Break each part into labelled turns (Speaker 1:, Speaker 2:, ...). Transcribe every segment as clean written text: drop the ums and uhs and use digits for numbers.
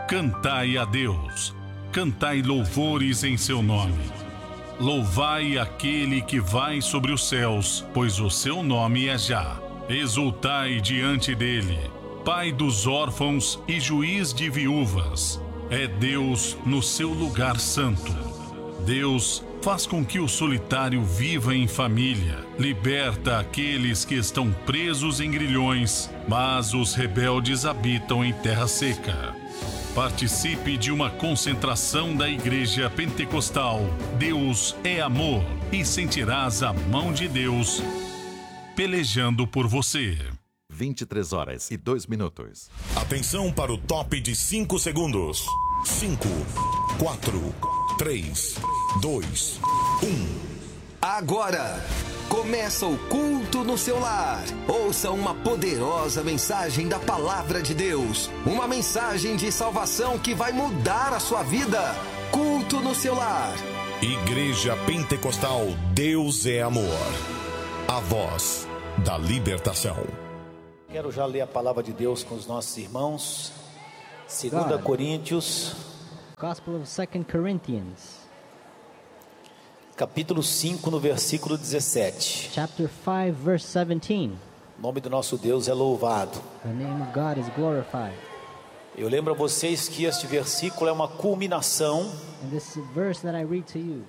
Speaker 1: Cantai a Deus, cantai louvores em seu nome. Louvai aquele que vai sobre os céus, pois o seu nome é Já. Exultai diante dele, Pai dos órfãos e juiz de viúvas. É Deus no seu lugar santo. Deus faz com que o solitário viva em família, liberta aqueles que estão presos em grilhões, mas os rebeldes habitam em terra seca. Participe de uma concentração da Igreja Pentecostal Deus é Amor e sentirás a mão de Deus pelejando por você.
Speaker 2: 23h02.
Speaker 3: Atenção para o top de 5 segundos. 5, 4, 3, 2, 1.
Speaker 4: Agora começa o culto no seu lar. Ouça uma poderosa mensagem da Palavra de Deus. Uma mensagem de salvação que vai mudar a sua vida. Culto no seu lar.
Speaker 3: Igreja Pentecostal Deus é Amor. A voz da libertação.
Speaker 5: Quero já ler a palavra de Deus com os nossos irmãos. 2 Coríntios.
Speaker 6: Gospel of 2 Corinthians.
Speaker 5: Capítulo 5, no versículo 17.
Speaker 6: Chapter 5, verse 17.
Speaker 5: O nome do nosso Deus é louvado.
Speaker 6: The name of God is glorified.
Speaker 5: Eu lembro a vocês que este versículo é uma culminação
Speaker 6: And this verse that I read to you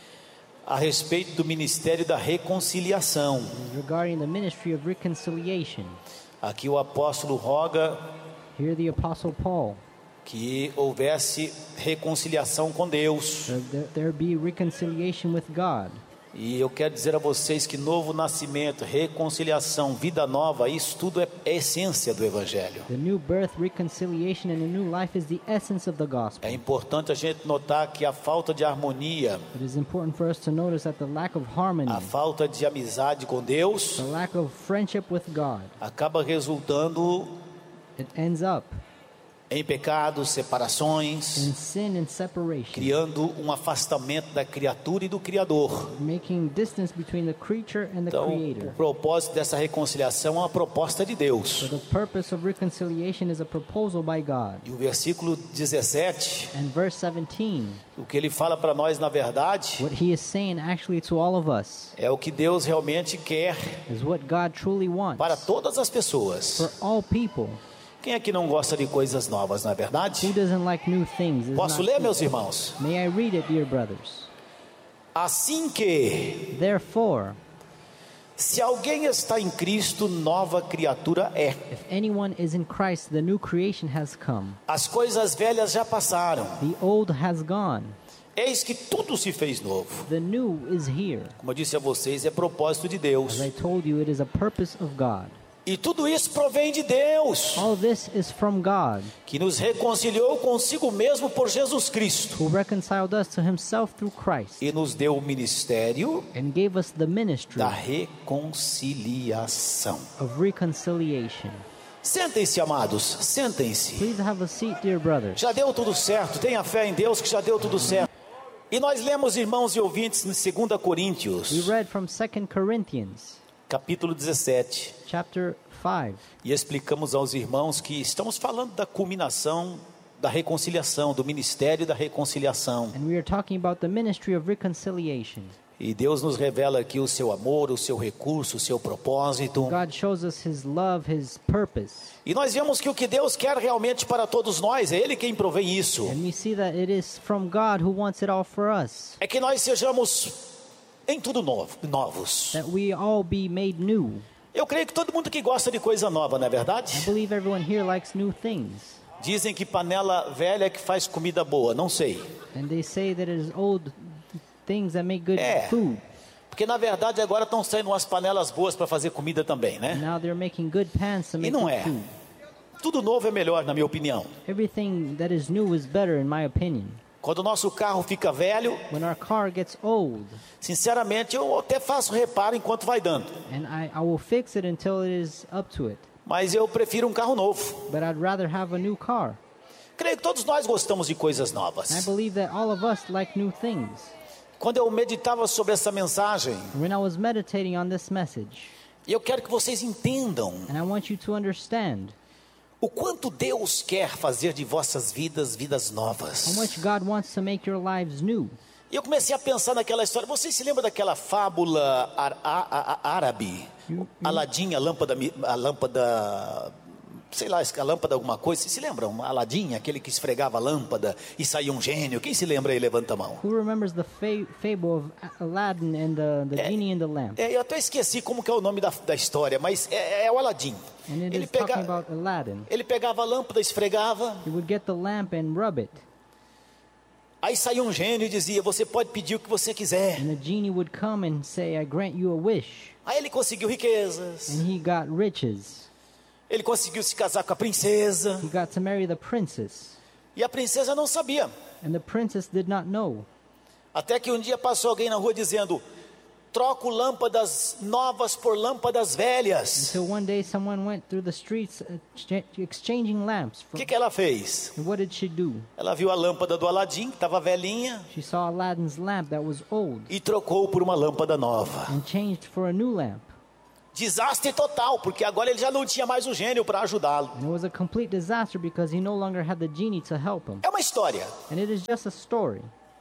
Speaker 5: a respeito do ministério da reconciliação.
Speaker 6: is regarding the ministry of reconciliation.
Speaker 5: Aqui o apóstolo roga
Speaker 6: Here the Apostle Paul,
Speaker 5: que houvesse reconciliação com Deus.
Speaker 6: there be reconciliation with God.
Speaker 5: E eu quero dizer a vocês que novo nascimento, reconciliação, vida nova, isso tudo é essência do Evangelho.
Speaker 6: The new birth, reconciliation, and a new life is the essence of the gospel.
Speaker 5: É importante a gente notar que a falta de harmonia,
Speaker 6: It is important for us to notice that the lack of harmony,
Speaker 5: a falta de amizade com Deus,
Speaker 6: the lack of friendship with God,
Speaker 5: acaba resultando
Speaker 6: it ends up
Speaker 5: em pecados, separações,
Speaker 6: in sin and separation,
Speaker 5: criando um afastamento da criatura e do Criador.
Speaker 6: making distance between the creature and the
Speaker 5: Então, o
Speaker 6: Creator.
Speaker 5: propósito dessa reconciliação é uma proposta de Deus.
Speaker 6: So the purpose of reconciliation is a proposal by God.
Speaker 5: E o versículo 17,
Speaker 6: And verse 17,
Speaker 5: o que ele fala para nós, na verdade,
Speaker 6: what he is saying actually to all of us
Speaker 5: é o que Deus realmente quer
Speaker 6: is what God truly wants
Speaker 5: para todas as pessoas.
Speaker 6: for all people.
Speaker 5: Quem é que não gosta de coisas novas, não é
Speaker 6: Who
Speaker 5: verdade?
Speaker 6: doesn't like new things? Is
Speaker 5: Posso
Speaker 6: not
Speaker 5: ler,
Speaker 6: true.
Speaker 5: meus irmãos?
Speaker 6: May I read it, dear brothers?
Speaker 5: Assim que,
Speaker 6: Therefore,
Speaker 5: se alguém está em Cristo, nova criatura é.
Speaker 6: if anyone is in Christ, the new creation has come.
Speaker 5: As coisas velhas já passaram.
Speaker 6: The old has gone.
Speaker 5: Eis que tudo se fez novo.
Speaker 6: The new is here.
Speaker 5: Como eu disse a vocês, é propósito de Deus.
Speaker 6: As I told you, it is a purpose of God.
Speaker 5: E tudo isso provém de Deus,
Speaker 6: All this is from God,
Speaker 5: que nos reconciliou consigo mesmo por Jesus Cristo
Speaker 6: who reconciled us to himself through Christ
Speaker 5: e nos deu o ministério
Speaker 6: and gave us the ministry
Speaker 5: da reconciliação.
Speaker 6: of reconciliation.
Speaker 5: Sentem-se, amados, sentem-se.
Speaker 6: Please have a seat, dear brothers.
Speaker 5: Já deu tudo certo, tenha fé em Deus que já deu tudo certo. E nós lemos, irmãos e ouvintes, em 2 Coríntios,
Speaker 6: We read from 2 Corinthians,
Speaker 5: capítulo 17,
Speaker 6: chapter 5,
Speaker 5: e explicamos aos irmãos que estamos falando da culminação da reconciliação, do ministério da reconciliação.
Speaker 6: and we are talking about the ministry of reconciliation.
Speaker 5: E Deus nos revela aqui o seu amor, o seu recurso, o seu propósito.
Speaker 6: God shows us his love, his purpose.
Speaker 5: E nós vemos que o que Deus quer realmente para todos nós, é Ele quem provém isso.
Speaker 6: And we see that it is from God who wants it all for us.
Speaker 5: É que nós sejamos em tudo novos.
Speaker 6: That we all be made new.
Speaker 5: Eu creio que todo mundo que gosta de coisa nova, não é
Speaker 6: I
Speaker 5: verdade?
Speaker 6: believe everyone here likes new things.
Speaker 5: Dizem que panela velha é que faz comida boa, não sei.
Speaker 6: And they say that it is old things that make good
Speaker 5: É.
Speaker 6: food.
Speaker 5: Porque na verdade agora estão saindo umas panelas boas para fazer comida também, né?
Speaker 6: Now they're making good pans to
Speaker 5: E
Speaker 6: make
Speaker 5: não
Speaker 6: good
Speaker 5: é.
Speaker 6: food.
Speaker 5: Tudo novo é melhor, na minha opinião.
Speaker 6: Everything that is new is better, in my opinion.
Speaker 5: Quando o nosso carro fica velho,
Speaker 6: When our car gets old,
Speaker 5: sinceramente eu até faço reparo enquanto vai dando.
Speaker 6: and I will fix it until it is up to it.
Speaker 5: Mas eu prefiro um carro novo.
Speaker 6: But I'd rather have a new car.
Speaker 5: Creio que todos nós gostamos de coisas
Speaker 6: And I
Speaker 5: novas.
Speaker 6: believe that all of us like new things.
Speaker 5: Quando eu meditava sobre essa mensagem,
Speaker 6: When I was meditating on this message,
Speaker 5: eu quero que vocês entendam
Speaker 6: and I want you to understand
Speaker 5: O quanto Deus quer fazer de vossas vidas vidas
Speaker 6: How
Speaker 5: novas.
Speaker 6: much God wants to make your lives new.
Speaker 5: E eu comecei a pensar naquela história. Vocês se lembram daquela fábula árabe? Aladim, a lâmpada, sei lá, a lâmpada alguma coisa. Vocês se lembram? Aladim, aquele que esfregava a lâmpada e saía um gênio. Quem se lembra aí? Levanta a mão.
Speaker 6: Who remembers the fable of Aladdin and the genie in the lamp?
Speaker 5: Eu até esqueci como que é o nome da história, mas é o Aladim.
Speaker 6: And it is talking about Aladdin.
Speaker 5: Ele pegava a lâmpada, esfregava,
Speaker 6: He would get the lamp and rub it.
Speaker 5: aí saía um gênio e dizia: você pode pedir o que você quiser.
Speaker 6: And the genie would come and say, I grant you a wish.
Speaker 5: Aí ele conseguiu riquezas,
Speaker 6: And he got riches.
Speaker 5: ele conseguiu se casar com a princesa,
Speaker 6: He got to marry the princess.
Speaker 5: e a princesa não sabia.
Speaker 6: And the princess did not know.
Speaker 5: Até que um dia passou alguém na rua dizendo: troco lâmpadas novas por lâmpadas velhas.
Speaker 6: Until one day someone went through the streets exchanging lamps.
Speaker 5: O que ela fez?
Speaker 6: And what did she do?
Speaker 5: Ela viu a lâmpada do Aladim, que estava velhinha,
Speaker 6: She saw Aladdin's lamp that was old
Speaker 5: e trocou por uma lâmpada nova.
Speaker 6: and changed for a new lamp.
Speaker 5: Desastre total, porque agora ele já não tinha mais o gênio para ajudá-lo.
Speaker 6: And it was a complete disaster because he no longer had the genie to help him.
Speaker 5: É uma história,
Speaker 6: And it is just a story.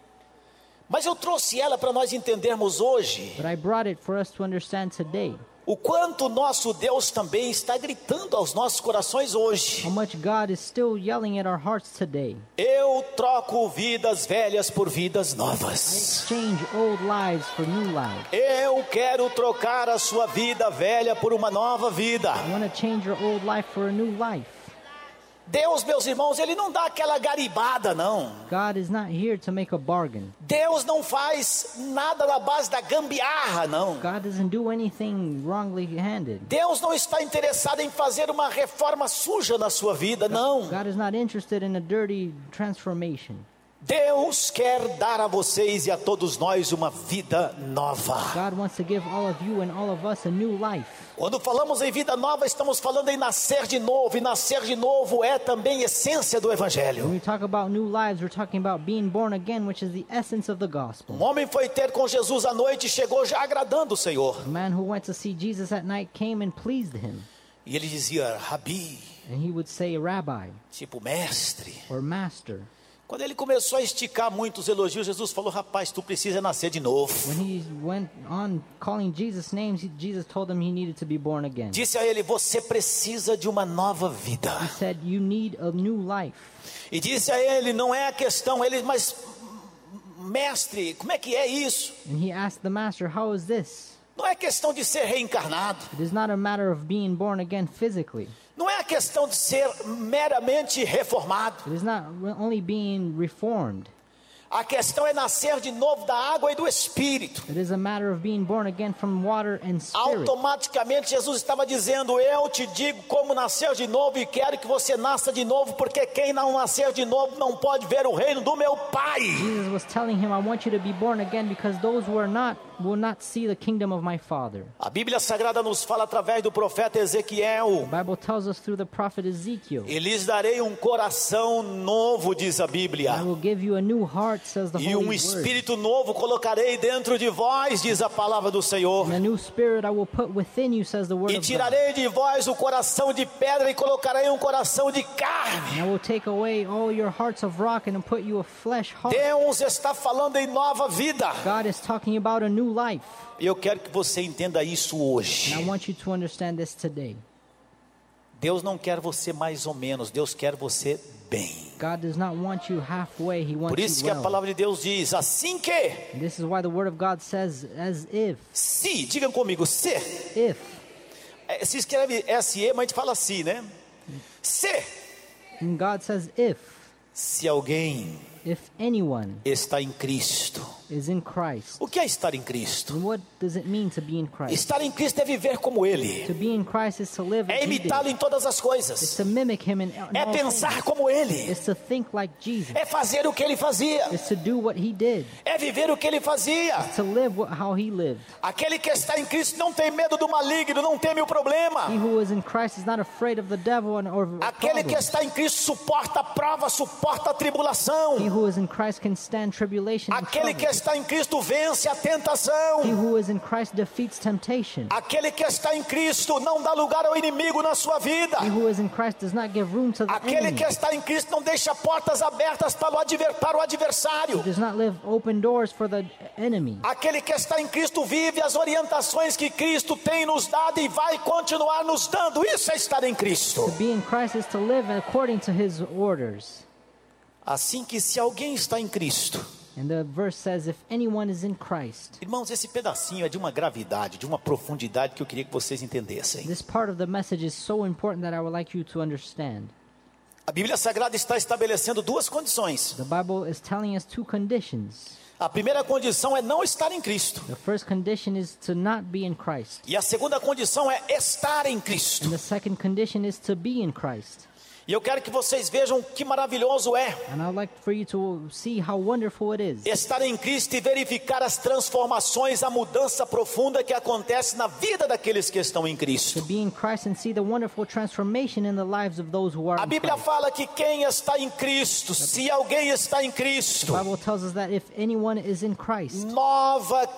Speaker 5: mas eu trouxe ela para nós entendermos hoje
Speaker 6: But I brought it for us to understand today
Speaker 5: o quanto nosso Deus também está gritando aos nossos corações hoje.
Speaker 6: how much God is still yelling at our hearts today.
Speaker 5: Eu troco vidas velhas por vidas novas.
Speaker 6: Exchange old lives for new lives.
Speaker 5: Eu quero trocar a sua vida velha por uma nova vida.
Speaker 6: I want to change your old life for a new life.
Speaker 5: Deus, meus irmãos, Ele não dá aquela garibada, não.
Speaker 6: God is not here to make a bargain.
Speaker 5: Deus não faz nada na base da gambiarra, não.
Speaker 6: God doesn't do anything wrongly handed.
Speaker 5: Deus não está interessado em fazer uma reforma suja na sua vida, não.
Speaker 6: God is not interested in a dirty transformation.
Speaker 5: Deus quer dar a vocês e a todos nós uma vida nova.
Speaker 6: God wants to give all of you and all of us a new life.
Speaker 5: Quando falamos em vida nova, estamos falando em nascer de novo, e nascer de novo é também essência do
Speaker 6: When
Speaker 5: Evangelho.
Speaker 6: we talk about new lives, we're talking about being born again, which is the essence of the gospel.
Speaker 5: Um homem foi ter com Jesus à noite e chegou já agradando o Senhor.
Speaker 6: The man who went to see Jesus at night came and pleased him.
Speaker 5: E ele dizia, Rabi,
Speaker 6: And he would say, Rabbi
Speaker 5: tipo mestre.
Speaker 6: or Master.
Speaker 5: Quando ele começou a esticar muitos elogios, Jesus falou, rapaz, tu precisa nascer de novo.
Speaker 6: When he went on calling Jesus names, Jesus told him he needed to be born again.
Speaker 5: Disse a ele, você precisa de uma nova vida.
Speaker 6: He said, you need a new life.
Speaker 5: E disse a ele, não é a questão, ele, mas mestre, como é que é isso?
Speaker 6: And he asked the master, how is this?
Speaker 5: Não é questão de ser reencarnado.
Speaker 6: It is not a matter of being born again physically.
Speaker 5: Não é a questão de ser meramente reformado.
Speaker 6: It is not only being reformed.
Speaker 5: A questão é nascer de novo da água e do Espírito.
Speaker 6: It is a matter of being born again from water and spirit.
Speaker 5: Automaticamente Jesus estava dizendo, eu te digo como nascer de novo e quero que você nasça de novo, porque quem não nascer de novo não pode ver o reino do meu Pai.
Speaker 6: Jesus was telling him, I want you to be born again because those who are not will not see the kingdom of my Father.
Speaker 5: A Bíblia Sagrada nos fala através do profeta Ezequiel.
Speaker 6: The Bible tells us through the prophet Ezekiel,
Speaker 5: E lhes darei um coração novo, diz a Bíblia.
Speaker 6: I will give you a new heart, says the
Speaker 5: E
Speaker 6: Holy
Speaker 5: um
Speaker 6: Word.
Speaker 5: espírito novo colocarei dentro de vós, diz a palavra do Senhor.
Speaker 6: And a new spirit I will put within you, says the Word
Speaker 5: E
Speaker 6: of God.
Speaker 5: tirarei de vós o coração de pedra e colocarei um coração de carne.
Speaker 6: And I will take away all your hearts of rock and put you a flesh heart.
Speaker 5: Deus está falando em nova vida.
Speaker 6: God is talking about a new life.
Speaker 5: E eu quero que você entenda isso hoje.
Speaker 6: And I want you to understand this today.
Speaker 5: Deus não quer você mais ou menos, Deus quer você bem.
Speaker 6: God does not want you halfway, He wants
Speaker 5: Por isso
Speaker 6: you
Speaker 5: que a
Speaker 6: well.
Speaker 5: palavra de Deus diz, assim que,
Speaker 6: And this is why the Word of God says, as if,
Speaker 5: se, digam comigo, se,
Speaker 6: if.
Speaker 5: se escreve S-E, mas a gente fala assim, né?
Speaker 6: And God says,
Speaker 5: Se alguém
Speaker 6: if anyone
Speaker 5: está em Cristo.
Speaker 6: is in Christ.
Speaker 5: O que é estar em Cristo?
Speaker 6: And what does it mean to be in Christ?
Speaker 5: Estar em Cristo é viver como Ele.
Speaker 6: To be in Christ is to live
Speaker 5: É
Speaker 6: as He
Speaker 5: imitá-lo
Speaker 6: did.
Speaker 5: em todas as
Speaker 6: It's
Speaker 5: coisas.
Speaker 6: to mimic Him in
Speaker 5: É
Speaker 6: all
Speaker 5: pensar
Speaker 6: things.
Speaker 5: como Ele.
Speaker 6: It's to think like Jesus.
Speaker 5: É fazer o que Ele fazia.
Speaker 6: It's to do what He did.
Speaker 5: É viver o que Ele fazia.
Speaker 6: To live how He lived.
Speaker 5: Aquele que está em Cristo não tem medo do maligno, não teme o problema.
Speaker 6: He who is in Christ is not afraid of the devil or
Speaker 5: Aquele que
Speaker 6: problem.
Speaker 5: está em Cristo suporta a prova, suporta a tribulação.
Speaker 6: He who is in Christ can stand tribulation and
Speaker 5: Aquele que
Speaker 6: trouble.
Speaker 5: está em Cristo vence a
Speaker 6: He
Speaker 5: tentação.
Speaker 6: who is in Christ defeats temptation.
Speaker 5: Aquele que está em Cristo não dá lugar ao inimigo na sua vida.
Speaker 6: He who is in Christ does not give room to the
Speaker 5: Aquele
Speaker 6: enemy.
Speaker 5: que está em Cristo não deixa portas abertas para o adversário.
Speaker 6: He does not leave open doors for the enemy.
Speaker 5: Aquele que está em Cristo vive as orientações que Cristo tem nos dado e vai continuar nos dando. Isso é estar em Cristo.
Speaker 6: To be in Christ is to live according to his orders.
Speaker 5: Assim que se alguém está em Cristo,
Speaker 6: And the verse says, if anyone is in Christ.
Speaker 5: irmãos, esse pedacinho é de uma gravidade, de uma profundidade que eu queria que vocês entendessem.
Speaker 6: This part of the message is so important that I would like you to understand.
Speaker 5: A Bíblia Sagrada está estabelecendo duas condições.
Speaker 6: The Bible is telling us two conditions.
Speaker 5: A primeira condição é não estar em Cristo.
Speaker 6: The first condition is to not be in Christ.
Speaker 5: E a segunda condição é estar em Cristo.
Speaker 6: And the second condition is to be in Christ.
Speaker 5: E eu quero que vocês vejam que maravilhoso é
Speaker 6: And I'd like for you to see how wonderful it is
Speaker 5: estar em Cristo e verificar as transformações, a mudança profunda que acontece na vida daqueles que estão em
Speaker 6: to
Speaker 5: Cristo.
Speaker 6: be in Christ and see the wonderful transformation in the lives of those who are
Speaker 5: A
Speaker 6: in
Speaker 5: Bíblia
Speaker 6: Christ.
Speaker 5: fala que quem está em Cristo, se alguém está em
Speaker 6: The
Speaker 5: Cristo,
Speaker 6: Bible tells us that if anyone is in Christ,
Speaker 5: nova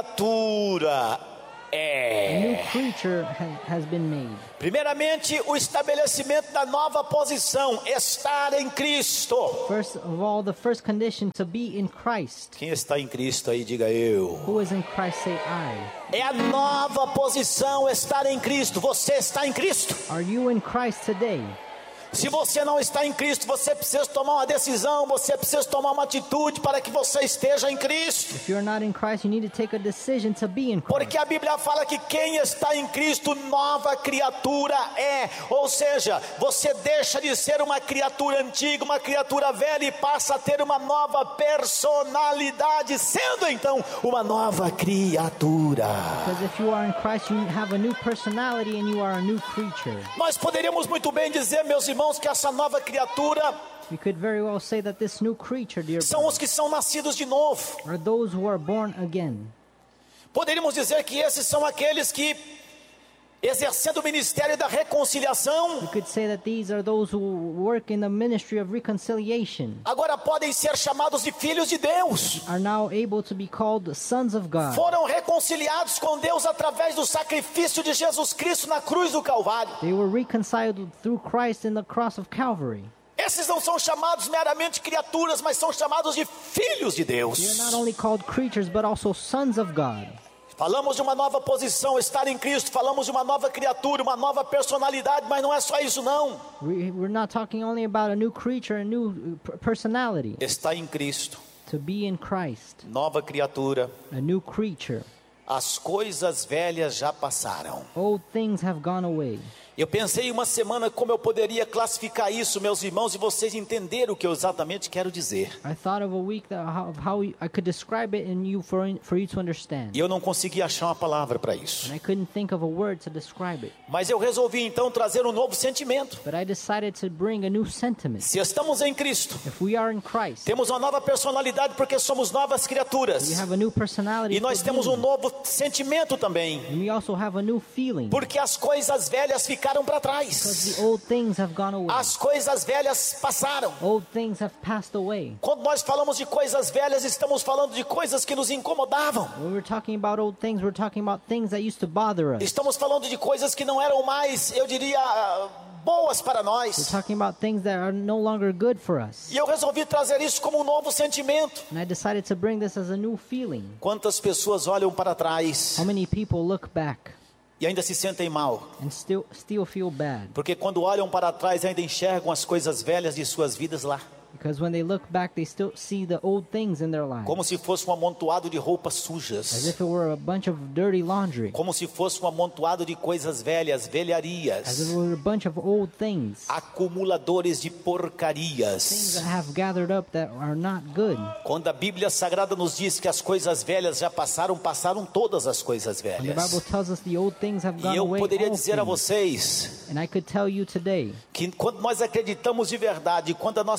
Speaker 5: criatura
Speaker 6: a
Speaker 5: é.
Speaker 6: new creature has been made.
Speaker 5: Primeiramente, o estabelecimento da nova posição, estar em Cristo.
Speaker 6: First of all, the first condition to be in Christ.
Speaker 5: Quem está em Cristo aí, diga eu.
Speaker 6: Who is in Christ, say I.
Speaker 5: É a nova posição, estar em Cristo. Você está em Cristo.
Speaker 6: Are you in Christ today?
Speaker 5: Se você não está em Cristo, você precisa tomar uma decisão, você precisa tomar uma atitude para que você esteja em Cristo.
Speaker 6: If you're not in Christ, you need to take a decision to be in Christ.
Speaker 5: Porque a Bíblia fala que quem está em Cristo, nova criatura é. Ou seja, você deixa de ser uma criatura antiga, uma criatura velha e passa a ter uma nova personalidade, sendo então uma nova criatura.
Speaker 6: Because if you are in Christ, you have a new personality and you are a new creature.
Speaker 5: Nós poderíamos muito bem dizer, meus irmãos, que essa nova criatura
Speaker 6: We could very well say that this new creature, dear
Speaker 5: são
Speaker 6: brother,
Speaker 5: os que são nascidos de novo.
Speaker 6: are those who are born again.
Speaker 5: Poderíamos dizer que esses são aqueles que, exercendo o ministério da reconciliação,
Speaker 6: We could say that these are those who work in the ministry of reconciliation,
Speaker 5: agora podem ser chamados de filhos de Deus.
Speaker 6: are now able to be called sons of God.
Speaker 5: Foram reconciliados com Deus através do sacrifício de Jesus Cristo na cruz do Calvário.
Speaker 6: They were reconciled through Christ in the cross of Calvary.
Speaker 5: Esses não são chamados meramente criaturas, mas são chamados de filhos de
Speaker 6: They are
Speaker 5: Deus.
Speaker 6: not only called creatures, but also sons of God.
Speaker 5: Falamos de uma nova posição, estar em Cristo. Falamos de uma nova criatura, uma nova personalidade, mas não é só isso não.
Speaker 6: We're not talking only about a new creature, a new personality.
Speaker 5: Está em Cristo,
Speaker 6: To be in Christ,
Speaker 5: nova criatura.
Speaker 6: a new creature.
Speaker 5: As coisas velhas já passaram.
Speaker 6: Old things have gone away.
Speaker 5: Eu pensei uma semana como eu poderia classificar isso, meus irmãos, e vocês entenderam o que eu exatamente quero dizer.
Speaker 6: I thought of a week of how I could describe it in you for you to understand.
Speaker 5: E eu não consegui achar uma palavra para isso.
Speaker 6: And I couldn't think of a word to describe it.
Speaker 5: Mas eu resolvi então trazer um novo sentimento.
Speaker 6: But I decided to bring a new sentiment.
Speaker 5: Se estamos em Cristo,
Speaker 6: If we are in Christ,
Speaker 5: temos uma nova personalidade porque somos novas
Speaker 6: we
Speaker 5: criaturas.
Speaker 6: have a new personality.
Speaker 5: E nós
Speaker 6: for
Speaker 5: temos um
Speaker 6: being.
Speaker 5: novo sentimento também.
Speaker 6: And we also have a new feeling.
Speaker 5: Porque as coisas velhas ficaram para
Speaker 6: Because
Speaker 5: trás.
Speaker 6: the old things have gone away.
Speaker 5: As coisas velhas passaram.
Speaker 6: Old things have passed away.
Speaker 5: Quando nós falamos de coisas velhas, estamos falando de coisas que nos incomodavam.
Speaker 6: When we're talking about old things, we're talking about things that used to bother us.
Speaker 5: Estamos falando de coisas que não eram mais, eu diria, boas para
Speaker 6: We're
Speaker 5: nós.
Speaker 6: talking about things that are no longer good for us.
Speaker 5: E eu resolvi trazer isso como um novo sentimento.
Speaker 6: And I decided to bring this as a new feeling.
Speaker 5: Quantas pessoas olham para trás
Speaker 6: How many people look back
Speaker 5: e ainda se sentem mal?
Speaker 6: and still feel bad?
Speaker 5: Porque quando olham para trás ainda enxergam as coisas velhas de suas vidas lá.
Speaker 6: Because when they look back, they still see the old things in their lives.
Speaker 5: Como se fosse um amontoado de roupas
Speaker 6: As
Speaker 5: sujas.
Speaker 6: if it were a bunch of dirty laundry.
Speaker 5: Como se fosse um amontoado de coisas velhas,
Speaker 6: As if
Speaker 5: velharias.
Speaker 6: it were a bunch of old things.
Speaker 5: Acumuladores de
Speaker 6: Things
Speaker 5: porcarias.
Speaker 6: that have gathered up that are not good.
Speaker 5: Quando a Bíblia Sagrada nos diz que as coisas velhas já passaram, passaram todas as coisas
Speaker 6: And the Bible
Speaker 5: velhas.
Speaker 6: tells us the old things have gone
Speaker 5: E eu
Speaker 6: away.
Speaker 5: poderia
Speaker 6: all
Speaker 5: dizer a
Speaker 6: things.
Speaker 5: vocês
Speaker 6: And I could tell you today
Speaker 5: que quando nós acreditamos de verdade, quando a nossa vida se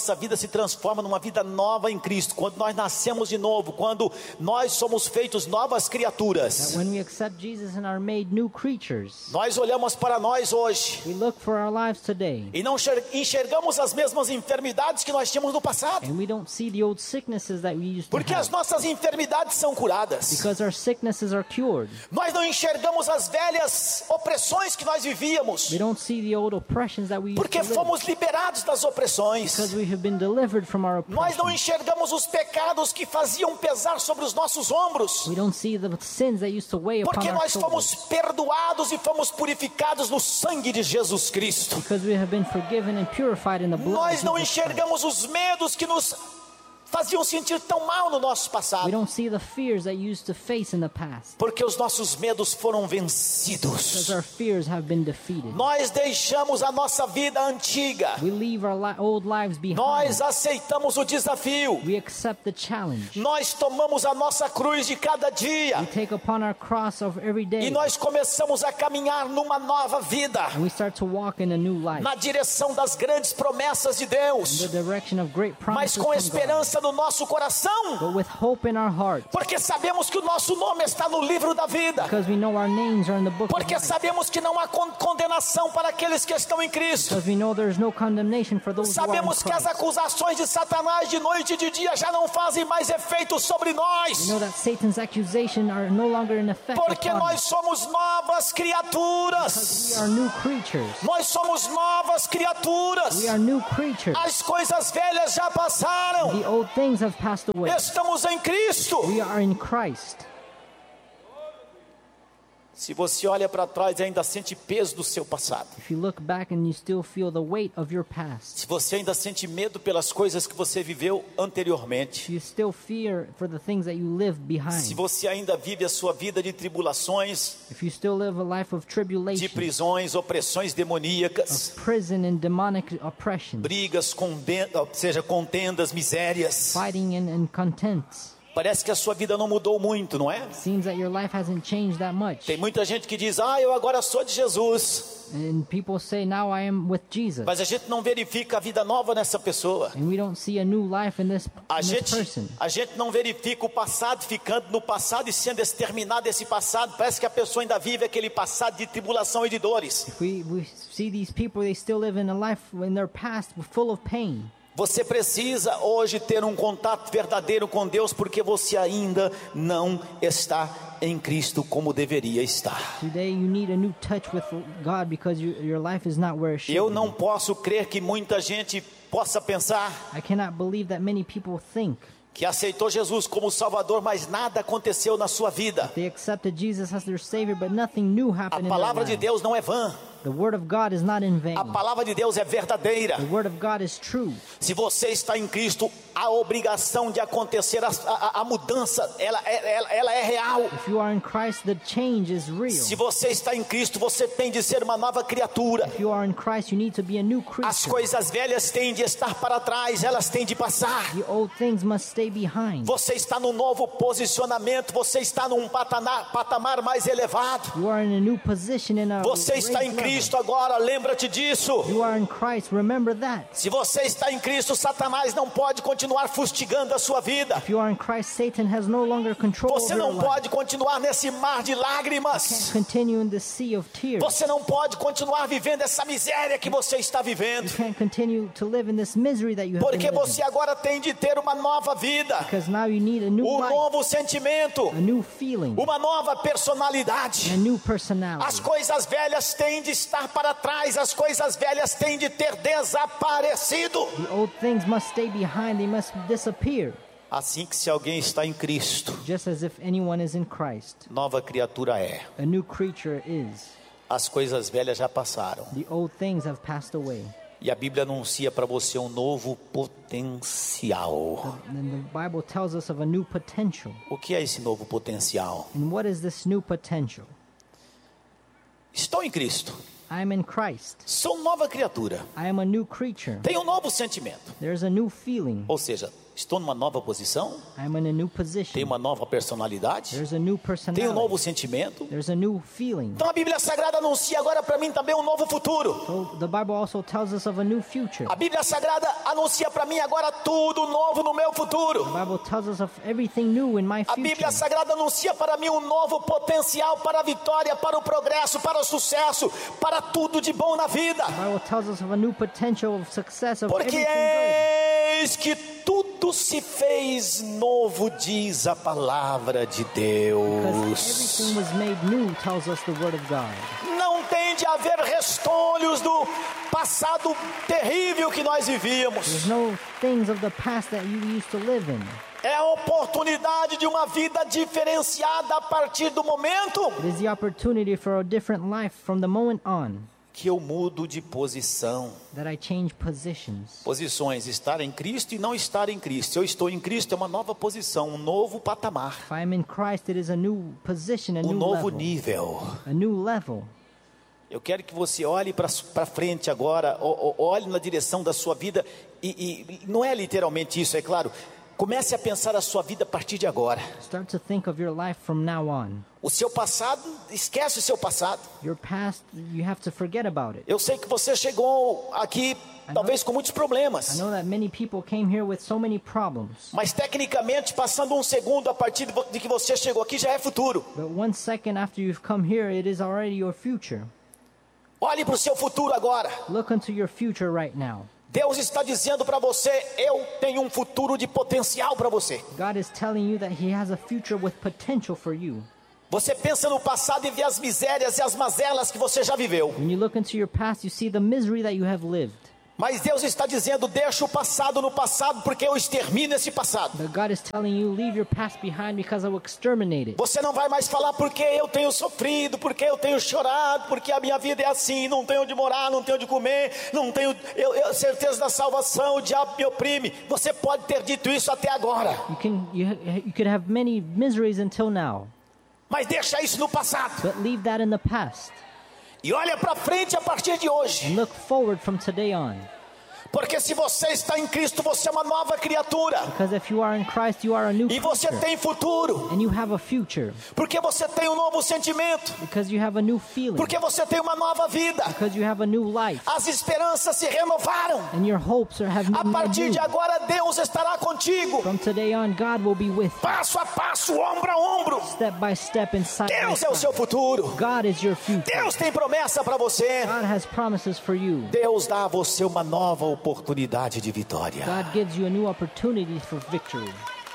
Speaker 5: se transforma numa vida nova em Cristo, quando nós nascemos de novo, quando nós somos feitos novas criaturas,
Speaker 6: That when we accept Jesus and are made new creatures,
Speaker 5: nós olhamos para nós hoje
Speaker 6: we look for our lives today,
Speaker 5: e não enxergamos as mesmas enfermidades que nós tínhamos no passado,
Speaker 6: and we don't see the old sicknesses that we used to
Speaker 5: porque as
Speaker 6: have,
Speaker 5: nossas enfermidades são curadas.
Speaker 6: because our sicknesses are cured.
Speaker 5: Nós não enxergamos as velhas opressões que nós vivíamos,
Speaker 6: We don't see the old oppressions that we used
Speaker 5: porque
Speaker 6: to live,
Speaker 5: fomos liberados das opressões.
Speaker 6: because we have been delivered from our
Speaker 5: Nós não
Speaker 6: oppression.
Speaker 5: enxergamos os pecados que faziam pesar sobre os nossos ombros,
Speaker 6: We don't see the sins that used to weigh upon
Speaker 5: porque
Speaker 6: our
Speaker 5: nós
Speaker 6: shoulders,
Speaker 5: fomos perdoados e fomos purificados no sangue de Jesus Cristo.
Speaker 6: because we have been forgiven and purified in the blood
Speaker 5: Nós
Speaker 6: of
Speaker 5: não
Speaker 6: Jesus Christ.
Speaker 5: enxergamos os medos que nos faziam sentir tão mal no nosso
Speaker 6: We
Speaker 5: passado,
Speaker 6: don't see the fears that you used to face in the past,
Speaker 5: porque os nossos medos foram
Speaker 6: because
Speaker 5: vencidos.
Speaker 6: our fears have been defeated.
Speaker 5: Nós deixamos a nossa vida antiga,
Speaker 6: We leave our old lives behind.
Speaker 5: nós aceitamos o desafio,
Speaker 6: We accept the challenge.
Speaker 5: nós tomamos a nossa cruz de cada
Speaker 6: We
Speaker 5: dia
Speaker 6: take upon our cross of every day,
Speaker 5: e nós começamos a caminhar numa nova vida,
Speaker 6: and we start to walk in a new life,
Speaker 5: na direção das grandes promessas de
Speaker 6: in
Speaker 5: Deus,
Speaker 6: the direction of great
Speaker 5: mas
Speaker 6: promises
Speaker 5: com
Speaker 6: from God,
Speaker 5: esperança no nosso coração,
Speaker 6: but with hope in our heart,
Speaker 5: porque sabemos que o nosso nome está no livro da vida,
Speaker 6: because we know our names are in the book of
Speaker 5: porque
Speaker 6: life,
Speaker 5: sabemos que não há condenação para aqueles que estão em Cristo,
Speaker 6: because we know there is no condemnation for those who are in
Speaker 5: sabemos que as
Speaker 6: Christ.
Speaker 5: acusações de Satanás de noite e de dia já não fazem mais efeito sobre
Speaker 6: We
Speaker 5: nós,
Speaker 6: know that Satan's accusations are no longer in effect
Speaker 5: porque
Speaker 6: upon
Speaker 5: nós
Speaker 6: us,
Speaker 5: somos novas
Speaker 6: because we
Speaker 5: criaturas,
Speaker 6: are new creatures.
Speaker 5: nós somos novas criaturas,
Speaker 6: We are new creatures.
Speaker 5: as coisas velhas já passaram,
Speaker 6: The old things have passed away.
Speaker 5: estamos em Cristo.
Speaker 6: We are in Christ.
Speaker 5: Se você olha para trás e ainda sente peso do seu passado,
Speaker 6: If you look back and you still feel the weight of your past,
Speaker 5: se você ainda sente medo pelas coisas que você viveu anteriormente,
Speaker 6: if you still fear for the things that you live
Speaker 5: se
Speaker 6: behind,
Speaker 5: você ainda vive a sua vida de tribulações,
Speaker 6: if you still live a life of
Speaker 5: de
Speaker 6: tribulation,
Speaker 5: prisões, opressões demoníacas,
Speaker 6: of prison and demonic oppression,
Speaker 5: brigas, contendas, misérias,
Speaker 6: fighting and contents,
Speaker 5: parece que a sua vida não mudou muito, não é?
Speaker 6: seems that your life hasn't changed that much.
Speaker 5: Tem muita gente que diz, eu agora sou de Jesus,
Speaker 6: And people say, now I am with Jesus.
Speaker 5: mas a gente não verifica a vida nova nessa pessoa.
Speaker 6: And we don't see a new life in this person.
Speaker 5: A gente não verifica o passado ficando no passado e sendo exterminado esse passado. Parece que a pessoa ainda vive aquele passado de tribulação e de dores.
Speaker 6: If we see these people, they still live in a life in their past full of pain.
Speaker 5: Você precisa hoje ter um contato verdadeiro com Deus, porque você ainda não está em Cristo como deveria estar.
Speaker 6: Today you need a new touch with God, because your life is not where it should
Speaker 5: Eu
Speaker 6: be.
Speaker 5: não posso crer que muita gente possa pensar
Speaker 6: I cannot believe that many people think
Speaker 5: que aceitou Jesus como Salvador, mas nada aconteceu na sua vida.
Speaker 6: they accepted Jesus as their Savior, but nothing new
Speaker 5: A
Speaker 6: happened in their
Speaker 5: palavra de
Speaker 6: lives.
Speaker 5: Deus não é vã.
Speaker 6: The Word of God is not in vain.
Speaker 5: A palavra de Deus é verdadeira.
Speaker 6: The Word of God is true.
Speaker 5: Se você está em Cristo, a obrigação de acontecer a mudança, ela é real.
Speaker 6: If you are in Christ, the change is real.
Speaker 5: Se você está em Cristo, você tem de ser uma nova criatura.
Speaker 6: If you are in Christ, you need to be a new
Speaker 5: As
Speaker 6: creature.
Speaker 5: coisas velhas têm de estar para trás, elas têm de passar.
Speaker 6: The old things must stay behind.
Speaker 5: Você está num novo posicionamento, você está num patamar mais elevado.
Speaker 6: You are in a new position, in a
Speaker 5: Você está em
Speaker 6: raised level.
Speaker 5: Cristo agora, lembra-te disso.
Speaker 6: You are in Christ, remember that.
Speaker 5: Se você está em Cristo, Satanás não pode continuar fustigando a sua vida.
Speaker 6: If you are in Christ, Satan has no longer control
Speaker 5: Você
Speaker 6: over your
Speaker 5: não
Speaker 6: life.
Speaker 5: pode continuar nesse mar de lágrimas.
Speaker 6: Can't continue in the sea of tears.
Speaker 5: Você não pode continuar vivendo essa miséria que você está vivendo.
Speaker 6: You can't continue to live in this misery that you have
Speaker 5: Porque
Speaker 6: been living.
Speaker 5: você agora tem de ter uma nova vida,
Speaker 6: Because now you need a new
Speaker 5: um
Speaker 6: life,
Speaker 5: novo sentimento,
Speaker 6: a new feeling,
Speaker 5: uma nova
Speaker 6: a
Speaker 5: personalidade.
Speaker 6: new
Speaker 5: As
Speaker 6: personality.
Speaker 5: coisas velhas têm de estar para trás, as coisas velhas têm de ter desaparecido.
Speaker 6: The old things must stay behind, they must disappear.
Speaker 5: Assim que se alguém está em Cristo,
Speaker 6: Just as if anyone is in Christ,
Speaker 5: nova criatura é.
Speaker 6: a new creature is.
Speaker 5: As coisas velhas já passaram.
Speaker 6: The old things have passed away.
Speaker 5: E a Bíblia anuncia para você um novo potencial.
Speaker 6: And the Bible tells us of a new potential.
Speaker 5: O que é esse novo potencial?
Speaker 6: And what is this new potential?
Speaker 5: Estou em Cristo.
Speaker 6: I am in Christ.
Speaker 5: Sou nova criatura.
Speaker 6: I am a new creature.
Speaker 5: Tenho um novo sentimento.
Speaker 6: There's a new feeling.
Speaker 5: Ou seja, Estou numa nova posição?
Speaker 6: I'm in a new position.
Speaker 5: Tenho uma nova personalidade?
Speaker 6: There's a new
Speaker 5: Tenho
Speaker 6: personality.
Speaker 5: um novo sentimento?
Speaker 6: There's a new feeling.
Speaker 5: Então a Bíblia Sagrada anuncia agora para mim também um novo futuro.
Speaker 6: So the Bible also tells us of a new future.
Speaker 5: A Bíblia Sagrada anuncia para mim agora tudo novo no meu futuro.
Speaker 6: The Bible tells us of everything new in my
Speaker 5: A
Speaker 6: future.
Speaker 5: Bíblia Sagrada anuncia para mim um novo potencial para a vitória, para o progresso, para o sucesso, para tudo de bom na vida.
Speaker 6: The Bible tells us of a new potential of success of
Speaker 5: Porque
Speaker 6: everything good.
Speaker 5: eis que tudo se fez novo, diz a palavra de
Speaker 6: Because
Speaker 5: Deus.
Speaker 6: everything was made new, tells us the Word of God.
Speaker 5: Não tem de haver restolhos do passado terrível que nós vivíamos.
Speaker 6: There's no things of the past that you used to live in.
Speaker 5: É a oportunidade de uma vida diferenciada a partir do momento
Speaker 6: It is the opportunity for a different life from the moment on
Speaker 5: que eu mudo de posição.
Speaker 6: that I change positions.
Speaker 5: Posições, estar em Cristo e não estar em Cristo. Se eu estou em Cristo, é uma nova posição, um novo patamar,
Speaker 6: If I'm in Christ, it is a new position, a
Speaker 5: um
Speaker 6: new
Speaker 5: novo
Speaker 6: level.
Speaker 5: nível.
Speaker 6: A new level.
Speaker 5: Eu quero que você olhe para frente agora, olhe na direção da sua vida e não é literalmente isso, é claro. Comece a pensar a sua vida a partir de agora.
Speaker 6: Start to think of your life from now on.
Speaker 5: O seu passado, esquece o seu passado.
Speaker 6: Your past, you have to forget about it.
Speaker 5: Eu sei que você chegou aqui talvez com muitos
Speaker 6: I
Speaker 5: problemas,
Speaker 6: know that many people came here with so many problems.
Speaker 5: mas tecnicamente, passando um segundo a partir de que você chegou aqui, já é futuro.
Speaker 6: But 1 second after you've come here, it is already your future.
Speaker 5: Olhe para o seu futuro agora.
Speaker 6: Look into your future right now.
Speaker 5: Deus está dizendo para você, eu tenho um futuro de potencial para você.
Speaker 6: God is telling you that He has a future with potential for you.
Speaker 5: Você pensa no passado e vê as misérias e as mazelas que você já viveu.
Speaker 6: When you look into your past, you see the misery that you have lived.
Speaker 5: Mas Deus está dizendo, deixa o passado no passado, porque eu extermino esse passado.
Speaker 6: But God is telling you, leave your past behind because I will exterminate it.
Speaker 5: Você não vai mais falar porque eu tenho sofrido, porque eu tenho chorado, porque a minha vida é assim, não tenho onde morar, não tenho onde comer, não tenho certeza da salvação, o diabo me oprime. Você pode ter dito isso até agora,
Speaker 6: You could have many miseries until now,
Speaker 5: mas deixa isso no passado.
Speaker 6: but leave that in the past.
Speaker 5: E olha para frente a partir de hoje.
Speaker 6: And look forward from today on.
Speaker 5: Porque se você está em Cristo, você é uma nova criatura.
Speaker 6: Because if you are in Christ, you are a new
Speaker 5: E você
Speaker 6: creature.
Speaker 5: tem futuro.
Speaker 6: And you have a future.
Speaker 5: Porque você tem um novo sentimento.
Speaker 6: Because you have a new feeling.
Speaker 5: Porque você tem uma nova vida.
Speaker 6: Because you have a new life.
Speaker 5: As esperanças se renovaram.
Speaker 6: And your hopes have
Speaker 5: A
Speaker 6: been
Speaker 5: partir de
Speaker 6: renewed.
Speaker 5: agora, Deus estará contigo.
Speaker 6: From today on, God will be with you.
Speaker 5: Passo a passo, ombro a ombro.
Speaker 6: Step by step and side by
Speaker 5: Deus é o
Speaker 6: side.
Speaker 5: seu futuro.
Speaker 6: God is your future.
Speaker 5: Deus tem promessa para você.
Speaker 6: God has promises for you.
Speaker 5: Deus dá a você uma nova oportunidade de vitória.
Speaker 6: God gives you a new opportunity for victory.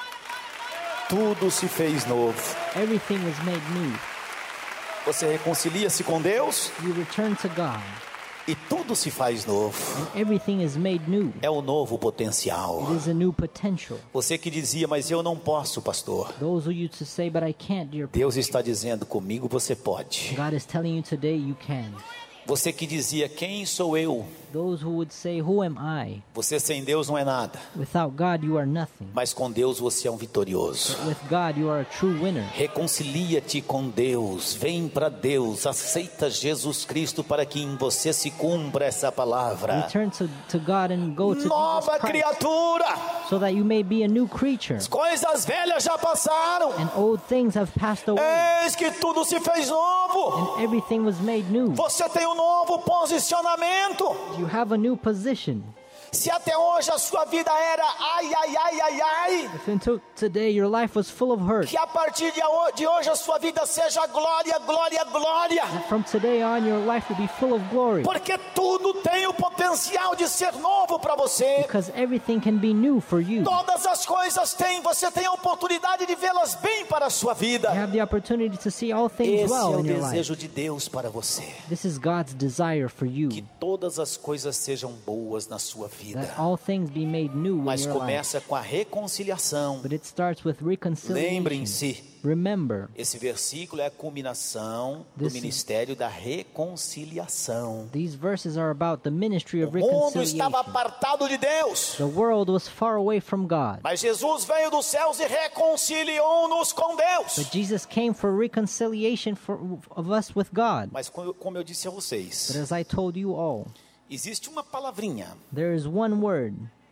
Speaker 5: Tudo se fez novo.
Speaker 6: Everything was made new.
Speaker 5: Você reconcilia-se com Deus
Speaker 6: You return to God,
Speaker 5: e tudo se faz novo.
Speaker 6: and everything is made new.
Speaker 5: É o novo potencial.
Speaker 6: It is a new potential.
Speaker 5: Você que dizia, mas eu não posso, pastor.
Speaker 6: Those who used to say, but I can't, dear.
Speaker 5: Deus está dizendo, comigo você pode.
Speaker 6: God is telling you today you can.
Speaker 5: Você que dizia, quem sou eu?
Speaker 6: Those who would say, who am I?
Speaker 5: Você sem Deus não é nada.
Speaker 6: Without God, you are nothing.
Speaker 5: Mas com Deus você é um vitorioso.
Speaker 6: With God, you are a true winner.
Speaker 5: Reconcilia-te com Deus, vem para Deus, aceita Jesus Cristo para que em você se cumpra essa palavra.
Speaker 6: Return to God and go to
Speaker 5: Nova
Speaker 6: Jesus Christ,
Speaker 5: criatura,
Speaker 6: so that you may be a new creature.
Speaker 5: coisas velhas já passaram,
Speaker 6: And old things have passed away,
Speaker 5: eis que tudo se fez novo.
Speaker 6: and everything was made new.
Speaker 5: Você tem um novo posicionamento.
Speaker 6: You have a new position.
Speaker 5: Se até hoje a sua vida era ai, ai, ai, ai, ai,
Speaker 6: If until today your life was full of hurt,
Speaker 5: que a partir de hoje a sua vida seja glória, glória, glória.
Speaker 6: from today on your life will be full of glory.
Speaker 5: Porque tudo tem o potencial de ser novo para você.
Speaker 6: Because everything can be new for you.
Speaker 5: Todas as coisas têm, você tem a oportunidade de vê-las bem para a sua vida.
Speaker 6: You have the opportunity to see all things
Speaker 5: Esse é
Speaker 6: well
Speaker 5: o
Speaker 6: in your life.
Speaker 5: desejo de Deus para você.
Speaker 6: This is God's desire for you,
Speaker 5: Que todas as coisas sejam boas na sua vida.
Speaker 6: that all things be made new in
Speaker 5: Mas
Speaker 6: your life.
Speaker 5: começa com a reconciliação.
Speaker 6: But it starts with reconciliation.
Speaker 5: Lembrem-se,
Speaker 6: Remember,
Speaker 5: esse versículo é a culminação do
Speaker 6: This-
Speaker 5: ministério da reconciliação.
Speaker 6: these verses are about the ministry
Speaker 5: O
Speaker 6: of
Speaker 5: mundo
Speaker 6: reconciliation.
Speaker 5: estava apartado de Deus,
Speaker 6: The world was far away from God,
Speaker 5: mas Jesus veio dos céus e reconciliou-nos com Deus.
Speaker 6: but Jesus came for reconciliation of us with God.
Speaker 5: Mas como eu disse a vocês,
Speaker 6: But as I told you all,
Speaker 5: existe uma palavrinha
Speaker 6: there is one word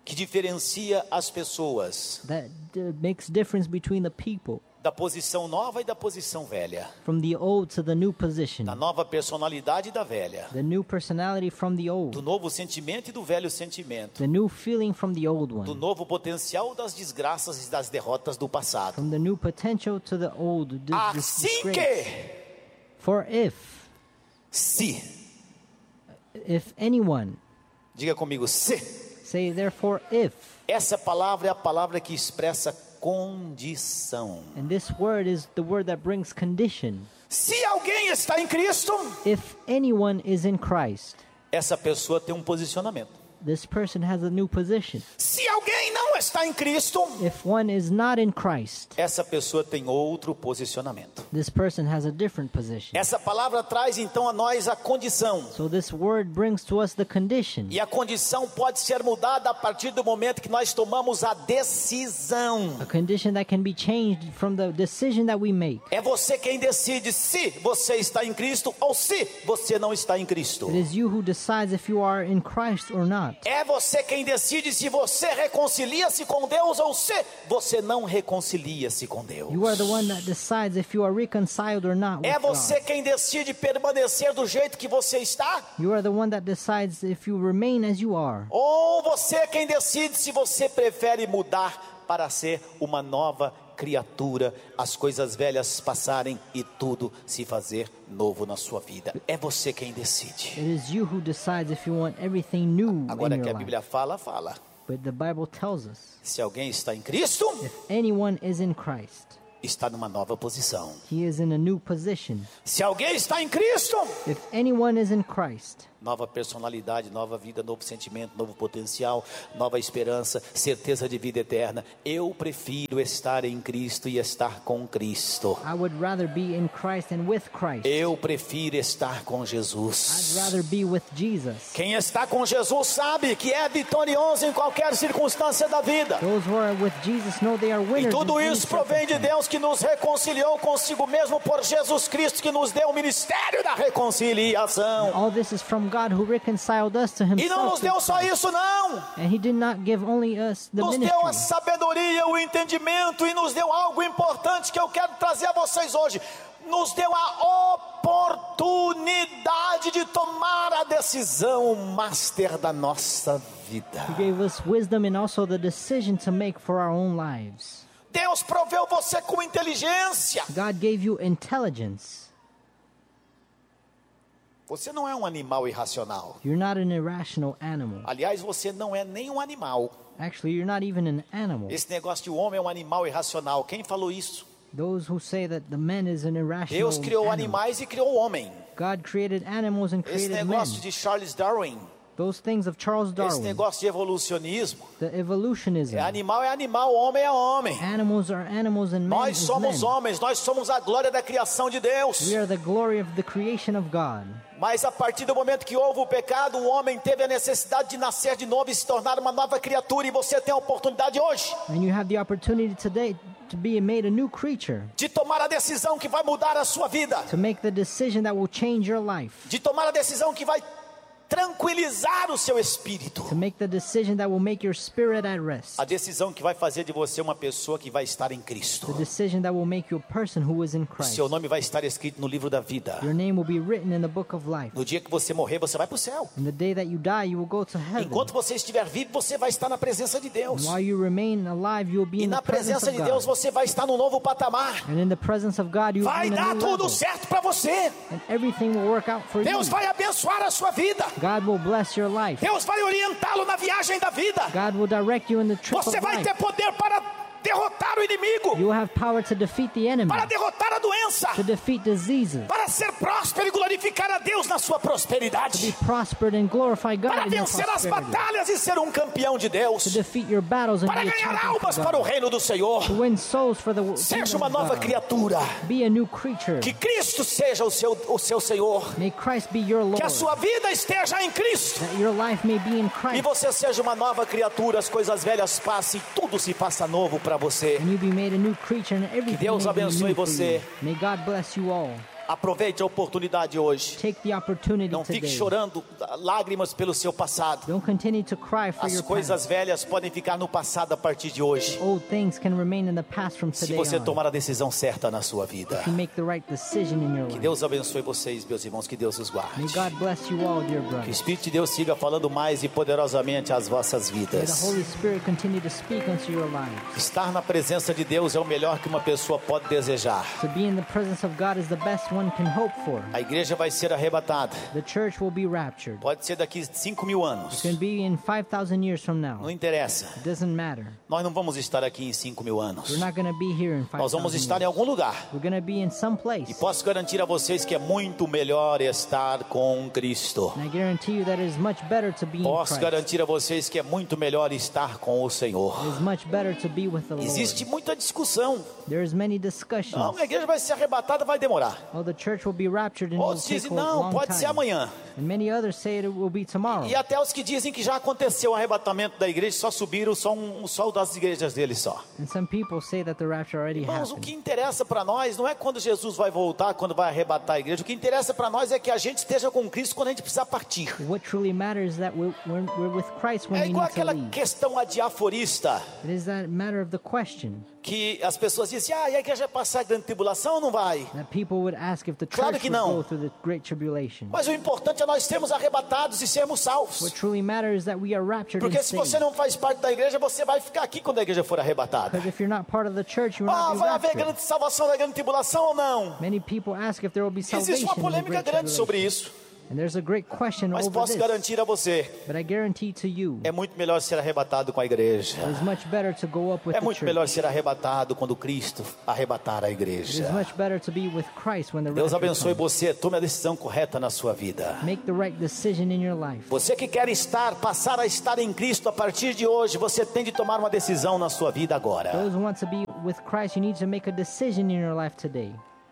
Speaker 5: que diferencia as pessoas
Speaker 6: that makes difference between the people,
Speaker 5: da posição nova e da posição velha,
Speaker 6: from the old to the new position,
Speaker 5: da nova personalidade e da velha,
Speaker 6: the new personality from the
Speaker 5: do
Speaker 6: old,
Speaker 5: novo sentimento e do velho sentimento,
Speaker 6: the new feeling from the old
Speaker 5: do
Speaker 6: one,
Speaker 5: novo potencial das desgraças e das derrotas do passado.
Speaker 6: from the new potential to the old
Speaker 5: Assim
Speaker 6: disgrace.
Speaker 5: que,
Speaker 6: For
Speaker 5: se,
Speaker 6: if anyone,
Speaker 5: diga comigo, se.
Speaker 6: say therefore if,
Speaker 5: Essa palavra é a palavra que expressa condição.
Speaker 6: and this word is the word that brings condition.
Speaker 5: Se alguém está em Cristo,
Speaker 6: If anyone is in Christ,
Speaker 5: essa pessoa tem um posicionamento.
Speaker 6: this person has a new position.
Speaker 5: Se alguém não está em Cristo,
Speaker 6: If one is not in Christ,
Speaker 5: essa pessoa tem outro posicionamento.
Speaker 6: this person has a different position.
Speaker 5: Essa palavra traz então a nós a condição.
Speaker 6: So this word brings to us the condition.
Speaker 5: E a condição pode ser mudada a partir do momento que nós tomamos a decisão.
Speaker 6: A condition that can be changed from the decision that we make.
Speaker 5: É você quem decide se você está em Cristo ou se você não está em Cristo.
Speaker 6: It is you who decides if you are in Christ or not.
Speaker 5: É você quem decide se você reconcilia-se com Deus ou se você não reconcilia-se com Deus.
Speaker 6: You are the one that decides if you are reconciled or not with
Speaker 5: É você
Speaker 6: God.
Speaker 5: quem decide permanecer do jeito que você está
Speaker 6: You are the one that decides if you remain as you are.
Speaker 5: ou você é quem decide se você prefere mudar para ser uma nova criatura, as coisas velhas passarem e tudo se fazer novo na sua vida. É você quem decide.
Speaker 6: It is you who decides if you want everything new
Speaker 5: Agora
Speaker 6: in
Speaker 5: que a
Speaker 6: your life.
Speaker 5: Bíblia fala.
Speaker 6: But the Bible tells us,
Speaker 5: Se alguém está em Cristo,
Speaker 6: if anyone is in Christ,
Speaker 5: está numa nova posição.
Speaker 6: he is in a new position.
Speaker 5: Se alguém está em Cristo,
Speaker 6: If anyone is in Christ,
Speaker 5: nova personalidade, nova vida, novo sentimento, novo potencial, nova esperança, certeza de vida eterna. Eu prefiro estar em Cristo e estar com Cristo.
Speaker 6: I would rather be in Christ and with Christ.
Speaker 5: Eu prefiro estar com
Speaker 6: I'd
Speaker 5: Jesus.
Speaker 6: rather be with Jesus.
Speaker 5: Quem está com Jesus sabe que é vitorioso em qualquer circunstância da vida.
Speaker 6: Those who are with Jesus know they are
Speaker 5: E
Speaker 6: winners.
Speaker 5: tudo
Speaker 6: in any
Speaker 5: isso provém de
Speaker 6: circumstance.
Speaker 5: Deus que nos reconciliou consigo mesmo por Jesus Cristo, que nos deu o ministério da reconciliação.
Speaker 6: All this is from God who reconciled us to
Speaker 5: E não
Speaker 6: himself.
Speaker 5: nos deu só isso, não.
Speaker 6: And he did not give only us the
Speaker 5: Nos deu a
Speaker 6: ministry.
Speaker 5: sabedoria, o entendimento e nos deu algo importante que eu quero trazer a vocês hoje. Nos deu a oportunidade de tomar a decisão master da nossa vida.
Speaker 6: He gave us wisdom and also the decision to make for our own lives.
Speaker 5: Deus proveu você com inteligência.
Speaker 6: God gave you intelligence.
Speaker 5: Você não é um animal irracional.
Speaker 6: You're not an irrational animal.
Speaker 5: Aliás, você não é nem um animal.
Speaker 6: Actually, you're not even an animal.
Speaker 5: Esse negócio de o homem é um animal irracional. Quem falou isso?
Speaker 6: Those who say that the man is an irrational
Speaker 5: Deus criou
Speaker 6: animal.
Speaker 5: animais e criou o homem.
Speaker 6: God created animals and
Speaker 5: Esse
Speaker 6: created men.
Speaker 5: negócio de Charles Darwin,
Speaker 6: Those things of Charles
Speaker 5: esse
Speaker 6: Darwin.
Speaker 5: negócio de evolucionismo,
Speaker 6: The evolutionism.
Speaker 5: é animal, homem é homem.
Speaker 6: Animals are animals and men
Speaker 5: Nós
Speaker 6: is
Speaker 5: somos
Speaker 6: men.
Speaker 5: homens, nós somos a glória da criação de Deus.
Speaker 6: We are the glory of the creation of God.
Speaker 5: Mas a partir do momento que houve o pecado, o homem teve a necessidade de nascer de novo e se tornar uma nova criatura. E você tem a oportunidade hoje
Speaker 6: And you have the opportunity today to be made a new creature,
Speaker 5: de tomar a decisão que vai mudar a sua vida,
Speaker 6: to make the decision that will change your life,
Speaker 5: de tomar a decisão que vai tranquilizar o seu espírito,
Speaker 6: to make the decision that will make your spirit at rest,
Speaker 5: a decisão que vai fazer de você uma pessoa que vai estar em Cristo.
Speaker 6: the decision that will make you a person who is in
Speaker 5: O
Speaker 6: Christ.
Speaker 5: seu nome vai estar escrito no livro da vida.
Speaker 6: Your name will be written in the book of life.
Speaker 5: No dia que você morrer, você vai para o céu.
Speaker 6: And the day that you die, you will go to heaven.
Speaker 5: Enquanto você estiver vivo, você vai estar na presença de Deus.
Speaker 6: And while you remain alive, you will be
Speaker 5: E
Speaker 6: in
Speaker 5: na
Speaker 6: the presence
Speaker 5: presença
Speaker 6: of
Speaker 5: de Deus,
Speaker 6: God.
Speaker 5: você vai estar num novo patamar.
Speaker 6: And in the presence of God, you will
Speaker 5: Vai
Speaker 6: be in a
Speaker 5: dar
Speaker 6: new
Speaker 5: tudo
Speaker 6: level.
Speaker 5: certo para você.
Speaker 6: And everything will work out for you.
Speaker 5: Deus vai abençoar a sua vida.
Speaker 6: God will bless your life.
Speaker 5: Deus vai orientá-lo na viagem da vida.
Speaker 6: God will direct you in the trip
Speaker 5: Você
Speaker 6: of
Speaker 5: vai
Speaker 6: life.
Speaker 5: ter poder para derrotar o inimigo,
Speaker 6: You will have power to defeat the enemy,
Speaker 5: para derrotar a doença,
Speaker 6: to defeat diseases,
Speaker 5: para ser próspero e glorificar a Deus na sua
Speaker 6: be
Speaker 5: prosperidade,
Speaker 6: prospered and glorify God
Speaker 5: para
Speaker 6: in your
Speaker 5: vencer as
Speaker 6: prosperity,
Speaker 5: batalhas e ser um campeão de Deus,
Speaker 6: to defeat your battles and
Speaker 5: para
Speaker 6: be a
Speaker 5: ganhar
Speaker 6: champion
Speaker 5: almas
Speaker 6: for
Speaker 5: para o
Speaker 6: God,
Speaker 5: reino do Senhor.
Speaker 6: to win souls for the
Speaker 5: Seja
Speaker 6: kingdom
Speaker 5: uma
Speaker 6: of
Speaker 5: nova
Speaker 6: God.
Speaker 5: criatura.
Speaker 6: Be a new creature.
Speaker 5: Que Cristo seja o seu Senhor.
Speaker 6: May Christ be your Lord.
Speaker 5: Que a sua vida esteja em Cristo.
Speaker 6: That your life may be in
Speaker 5: E
Speaker 6: Christ.
Speaker 5: você seja uma nova criatura. As coisas velhas passem e tudo se faça novo para você.
Speaker 6: And you be made a new creature and everything
Speaker 5: Deus
Speaker 6: may be
Speaker 5: abençoe
Speaker 6: new for
Speaker 5: você.
Speaker 6: you. May God bless you all.
Speaker 5: Aproveite a oportunidade hoje.
Speaker 6: Take the opportunity
Speaker 5: Não fique
Speaker 6: today.
Speaker 5: chorando lágrimas pelo seu passado.
Speaker 6: Don't continue to cry for
Speaker 5: As
Speaker 6: your
Speaker 5: coisas
Speaker 6: past.
Speaker 5: velhas podem ficar no passado a partir de hoje.
Speaker 6: Old things can remain in the past from
Speaker 5: Se
Speaker 6: today
Speaker 5: você
Speaker 6: on.
Speaker 5: tomar a decisão certa na sua vida.
Speaker 6: If you make the right decision in your
Speaker 5: Que
Speaker 6: life.
Speaker 5: Deus abençoe vocês, meus irmãos. Que Deus os guarde.
Speaker 6: May God bless you all, dear
Speaker 5: Que o
Speaker 6: brothers.
Speaker 5: Espírito de Deus siga falando mais e poderosamente às vossas
Speaker 6: May the
Speaker 5: vidas.
Speaker 6: Holy Spirit continue to speak unto your lives.
Speaker 5: Estar na presença de Deus é o melhor que uma pessoa pode desejar.
Speaker 6: To be in the presence of God is the best one can hope for.
Speaker 5: A igreja vai ser arrebatada.
Speaker 6: The church will be raptured.
Speaker 5: Pode ser daqui 5.000 anos.
Speaker 6: It can be in 5,000 years from
Speaker 5: Não
Speaker 6: now.
Speaker 5: interessa.
Speaker 6: It doesn't matter.
Speaker 5: Nós não vamos estar aqui em 5.000 anos.
Speaker 6: We're not going to be here in
Speaker 5: Nós vamos
Speaker 6: 5,000
Speaker 5: estar em
Speaker 6: years.
Speaker 5: algum lugar.
Speaker 6: We're going to be in some
Speaker 5: E
Speaker 6: place.
Speaker 5: posso garantir a vocês que é muito melhor estar com Cristo.
Speaker 6: And I guarantee you that it is much better to be in
Speaker 5: Posso
Speaker 6: Christ.
Speaker 5: garantir a vocês que é muito melhor estar com o Senhor.
Speaker 6: It is much better to be with the
Speaker 5: Existe
Speaker 6: Lord.
Speaker 5: muita discussão.
Speaker 6: There is many discussions.
Speaker 5: Não, a igreja vai ser arrebatada, vai demorar.
Speaker 6: Oh, the church will be raptured and it will
Speaker 5: Outros
Speaker 6: take
Speaker 5: dizem,
Speaker 6: a
Speaker 5: não,
Speaker 6: long
Speaker 5: pode ser
Speaker 6: time.
Speaker 5: amanhã.
Speaker 6: And many others say it will be tomorrow.
Speaker 5: E até os que dizem que já aconteceu o arrebatamento da igreja, só subiram só das igrejas deles só.
Speaker 6: And some people say that the rapture already
Speaker 5: Irmãos, o que
Speaker 6: happened.
Speaker 5: interessa para nós não é quando Jesus vai voltar, quando vai arrebatar a igreja. O que interessa para nós é que a gente esteja com Cristo quando a gente precisar partir.
Speaker 6: What truly matters is that we're with Christ when
Speaker 5: É
Speaker 6: we
Speaker 5: igual
Speaker 6: need to
Speaker 5: aquela
Speaker 6: leave.
Speaker 5: questão adiaforista,
Speaker 6: It is that matter of the question
Speaker 5: que as pessoas dizem, e a igreja vai passar a grande tribulação ou não vai?
Speaker 6: that people would ask if the
Speaker 5: Claro
Speaker 6: church
Speaker 5: que
Speaker 6: would
Speaker 5: não.
Speaker 6: go through the great tribulation.
Speaker 5: Mas o importante é nós sermos arrebatados e sermos salvos.
Speaker 6: What truly matters is that we are raptured
Speaker 5: Porque
Speaker 6: and
Speaker 5: se você
Speaker 6: saved.
Speaker 5: não faz parte da igreja, você vai ficar aqui quando a igreja for arrebatada.
Speaker 6: Because if you're not part of the church, you will not be
Speaker 5: Vai haver
Speaker 6: raptured.
Speaker 5: grande salvação da grande tribulação ou não?
Speaker 6: Many people ask if there will be salvation
Speaker 5: Existe uma
Speaker 6: in the
Speaker 5: polêmica
Speaker 6: great
Speaker 5: grande sobre
Speaker 6: tribulation.
Speaker 5: isso.
Speaker 6: And there's a great question
Speaker 5: Mas
Speaker 6: over
Speaker 5: posso
Speaker 6: this.
Speaker 5: garantir a você,
Speaker 6: But I guarantee to you,
Speaker 5: é muito melhor ser arrebatado com a igreja.
Speaker 6: it is much better to go up with
Speaker 5: É
Speaker 6: the
Speaker 5: muito
Speaker 6: church.
Speaker 5: melhor ser arrebatado quando Cristo arrebatar a
Speaker 6: It is
Speaker 5: igreja.
Speaker 6: much better to be with Christ when the
Speaker 5: Deus
Speaker 6: rapture
Speaker 5: abençoe
Speaker 6: comes.
Speaker 5: você, tome a decisão correta na sua vida.
Speaker 6: Make the right decision in your life.
Speaker 5: Você que quer passar a estar em Cristo a partir de hoje, você tem de tomar uma decisão na sua vida agora.
Speaker 6: Those who want to be with Christ, you need to make a decision in your life today.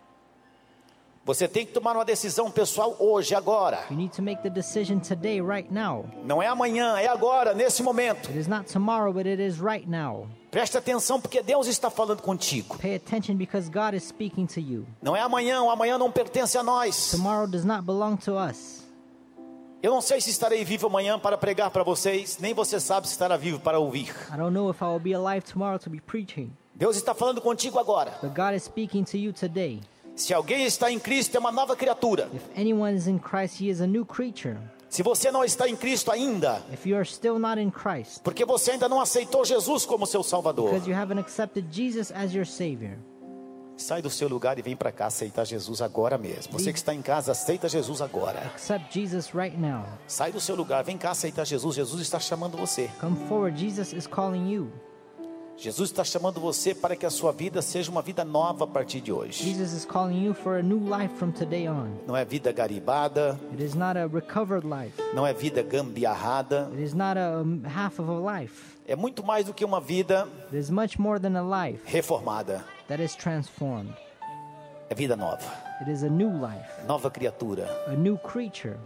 Speaker 5: Você tem que tomar uma decisão pessoal hoje, agora.
Speaker 6: You need to make the decision today, right now.
Speaker 5: Não é amanhã, é agora, nesse momento.
Speaker 6: It is not tomorrow, but it is right now.
Speaker 5: Preste atenção porque Deus está falando contigo.
Speaker 6: Pay attention because God is speaking to you.
Speaker 5: Não é amanhã, o amanhã não pertence a nós.
Speaker 6: Tomorrow does not belong to us.
Speaker 5: Eu não sei se estarei vivo amanhã para pregar para vocês, nem você sabe se estará vivo para ouvir.
Speaker 6: I don't know if I will be alive tomorrow to be preaching,
Speaker 5: Deus está falando contigo agora.
Speaker 6: but God is speaking to you today.
Speaker 5: Se alguém está em Cristo, é uma nova criatura.
Speaker 6: If anyone is in Christ, he is a new creature.
Speaker 5: Se você não está em Cristo ainda,
Speaker 6: If you are still not in Christ,
Speaker 5: porque você ainda não aceitou Jesus como seu Salvador,
Speaker 6: because you haven't accepted Jesus as your Savior,
Speaker 5: sai do seu lugar e vem para cá aceitar Jesus agora mesmo. Você que está em casa, aceita Jesus agora.
Speaker 6: accept Jesus right now.
Speaker 5: Sai do seu lugar, vem cá aceitar Jesus. Jesus está chamando você.
Speaker 6: Come forward, Jesus is calling you.
Speaker 5: Jesus está chamando você para que a sua vida seja uma vida nova a partir de hoje.
Speaker 6: Jesus is calling you for a new life from today on.
Speaker 5: Não é vida garibada,
Speaker 6: It is not a recovered life.
Speaker 5: não é vida gambiarrada.
Speaker 6: It is not a half of a life.
Speaker 5: É muito mais do que uma vida
Speaker 6: It is much more than a life
Speaker 5: reformada.
Speaker 6: that is transformed.
Speaker 5: É vida nova,
Speaker 6: It is a new life,
Speaker 5: nova criatura.
Speaker 6: a new creature.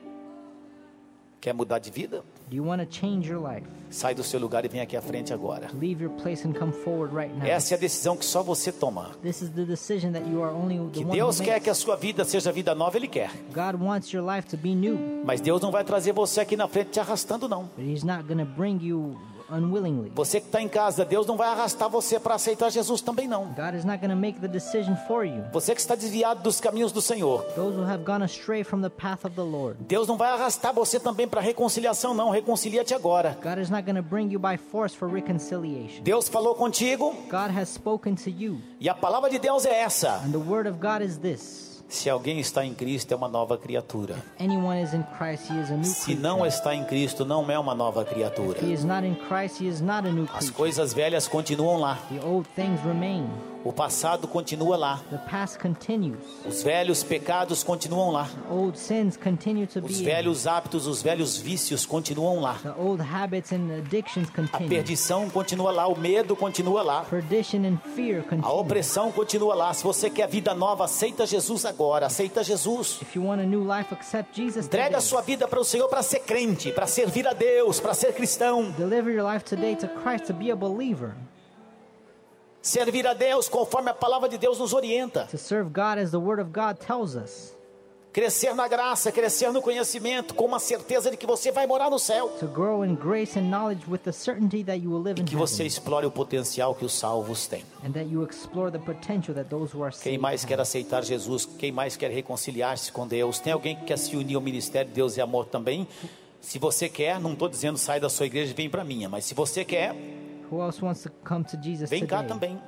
Speaker 5: Quer mudar de vida?
Speaker 6: Do you want to change your life?
Speaker 5: Sai do seu lugar e vem aqui à frente agora.
Speaker 6: Leave your place and come forward right now.
Speaker 5: Essa é a decisão que só você toma.
Speaker 6: This is the decision that you are only the
Speaker 5: Que
Speaker 6: one
Speaker 5: Deus
Speaker 6: who
Speaker 5: quer
Speaker 6: makes.
Speaker 5: que a sua vida seja vida nova, Ele quer.
Speaker 6: God wants your life to be new,
Speaker 5: Mas Deus não vai trazer você aqui na frente te arrastando, não.
Speaker 6: but He's not going to bring you unwillingly.
Speaker 5: Você que está em casa, Deus não vai arrastar você para aceitar Jesus também, não.
Speaker 6: God is not going to make the decision for you.
Speaker 5: Você que está desviado dos caminhos do Senhor,
Speaker 6: Those who have gone astray from the path of the Lord,
Speaker 5: Deus não vai arrastar você também para reconciliação, não. Reconcilia-te agora.
Speaker 6: God is not going to bring you by force for reconciliation.
Speaker 5: Deus falou contigo
Speaker 6: God has spoken to you,
Speaker 5: e a palavra de Deus é essa.
Speaker 6: and the word of God is this:
Speaker 5: Se alguém está em Cristo, é uma nova criatura.
Speaker 6: anyone is in Christ, he is a new
Speaker 5: Se
Speaker 6: creature.
Speaker 5: não está em Cristo, não é uma nova criatura.
Speaker 6: He is not in Christ, he is not a new
Speaker 5: As
Speaker 6: creature.
Speaker 5: coisas velhas continuam lá.
Speaker 6: The old things remain.
Speaker 5: O passado continua lá.
Speaker 6: The past continues.
Speaker 5: Os velhos pecados continuam lá.
Speaker 6: Old sins continue to
Speaker 5: Os
Speaker 6: be.
Speaker 5: velhos hábitos, os velhos vícios continuam lá.
Speaker 6: The old habits and addictions
Speaker 5: A
Speaker 6: continue.
Speaker 5: perdição continua lá. O medo continua lá.
Speaker 6: Perdition and fear
Speaker 5: A
Speaker 6: continue.
Speaker 5: opressão continua lá. Se você quer vida nova, aceita Jesus agora. Aceita Jesus.
Speaker 6: If you want a new life, accept Jesus
Speaker 5: Entrega
Speaker 6: today.
Speaker 5: a sua vida para o Senhor para ser crente, para servir a Deus, para ser cristão.
Speaker 6: Deliver your life today to Christ to be a believer.
Speaker 5: Servir a Deus conforme a palavra de Deus nos orienta.
Speaker 6: To serve God as the Word of God tells us.
Speaker 5: Crescer na graça, crescer no conhecimento, com uma certeza de que você vai morar no céu.
Speaker 6: To grow in grace and knowledge with the certainty that you will live in
Speaker 5: Que você
Speaker 6: heaven.
Speaker 5: explore o potencial que os salvos têm.
Speaker 6: And that you explore the potential that those who are
Speaker 5: Quem
Speaker 6: saved
Speaker 5: mais
Speaker 6: have.
Speaker 5: quer aceitar Jesus? Quem mais quer reconciliar-se com Deus? Tem alguém que quer se unir ao ministério Deus e Amor também? Se você quer, não estou dizendo sai da sua igreja e vem para a minha, mas se você quer,
Speaker 6: Who else wants to come to Jesus
Speaker 5: vem cá
Speaker 6: today?
Speaker 5: também.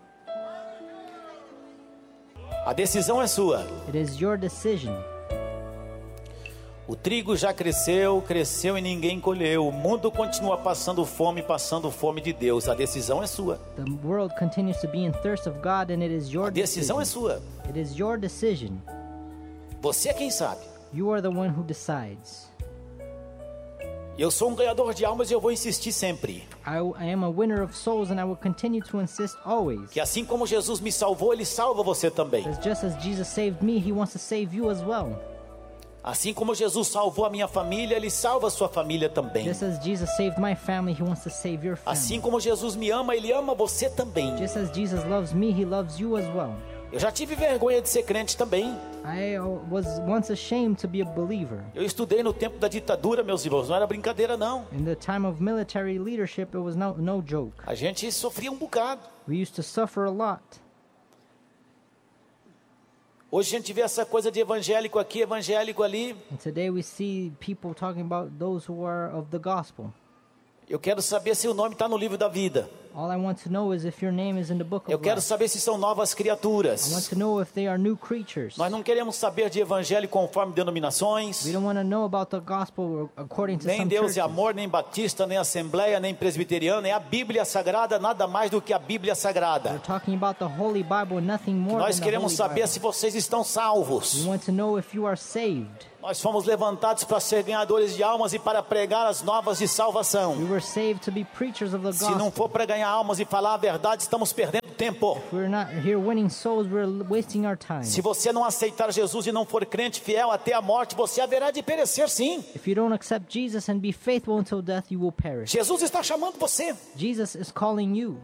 Speaker 5: A decisão é sua.
Speaker 6: It is your decision.
Speaker 5: O trigo já cresceu, cresceu e ninguém colheu. O mundo continua passando fome de Deus. A decisão é sua.
Speaker 6: The world continues to be in thirst of God, and it is your
Speaker 5: A decisão é
Speaker 6: decision.
Speaker 5: sua.
Speaker 6: It is your decision.
Speaker 5: Você é quem sabe.
Speaker 6: You are the one who decides.
Speaker 5: Eu sou um ganhador de almas e eu vou insistir sempre.
Speaker 6: I am a winner of souls, and I will continue to insist always.
Speaker 5: Que assim como Jesus me salvou, Ele salva você também.
Speaker 6: Because just as Jesus saved me, He wants to save you as well.
Speaker 5: Assim como Jesus salvou a minha família, Ele salva a sua família também.
Speaker 6: Just as Jesus saved my family, He wants to save your family.
Speaker 5: Assim como Jesus me ama, Ele ama você também.
Speaker 6: Just as Jesus loves me, He loves you as well.
Speaker 5: Eu já tive vergonha de ser crente também.
Speaker 6: I was once ashamed to be a believer.
Speaker 5: Eu estudei no tempo da ditadura, meus irmãos. Não era brincadeira, não.
Speaker 6: In the time of military leadership, it was no joke.
Speaker 5: A gente sofria um bocado.
Speaker 6: We used to suffer a lot.
Speaker 5: Hoje a gente vê essa coisa de evangélico aqui, evangélico ali.
Speaker 6: And today we see people talking about those who are of the gospel.
Speaker 5: Eu quero saber se o nome está no livro da vida.
Speaker 6: All I want to know is if your name is in the book
Speaker 5: Eu
Speaker 6: of
Speaker 5: quero
Speaker 6: life.
Speaker 5: saber se são novas
Speaker 6: I want
Speaker 5: criaturas.
Speaker 6: to know if they are new creatures.
Speaker 5: Nós não queremos saber de evangelho conforme denominações.
Speaker 6: We don't want to know about the gospel according to
Speaker 5: Nem
Speaker 6: some
Speaker 5: Deus
Speaker 6: churches.
Speaker 5: e Amor, nem Batista, nem Assembleia, nem Presbiteriana. É a Bíblia Sagrada, nada mais do que a Bíblia Sagrada.
Speaker 6: We're talking about the Holy Bible, nothing more
Speaker 5: Nós
Speaker 6: than the
Speaker 5: queremos
Speaker 6: Holy
Speaker 5: saber
Speaker 6: Bible.
Speaker 5: se vocês estão salvos.
Speaker 6: We want to know if you are saved.
Speaker 5: Nós fomos levantados para ser ganhadores de almas e para pregar as novas de
Speaker 6: We
Speaker 5: salvação.
Speaker 6: were saved to be preachers of the
Speaker 5: Se não
Speaker 6: gospel.
Speaker 5: for para ganhar almas e falar a verdade, estamos perdendo tempo.
Speaker 6: If we're not here winning souls, we're wasting our time.
Speaker 5: Se você não aceitar Jesus e não for crente fiel até a morte, você haverá de perecer sim.
Speaker 6: If you don't accept Jesus and be faithful until death, you will perish.
Speaker 5: Jesus está chamando você.
Speaker 6: Jesus is calling you.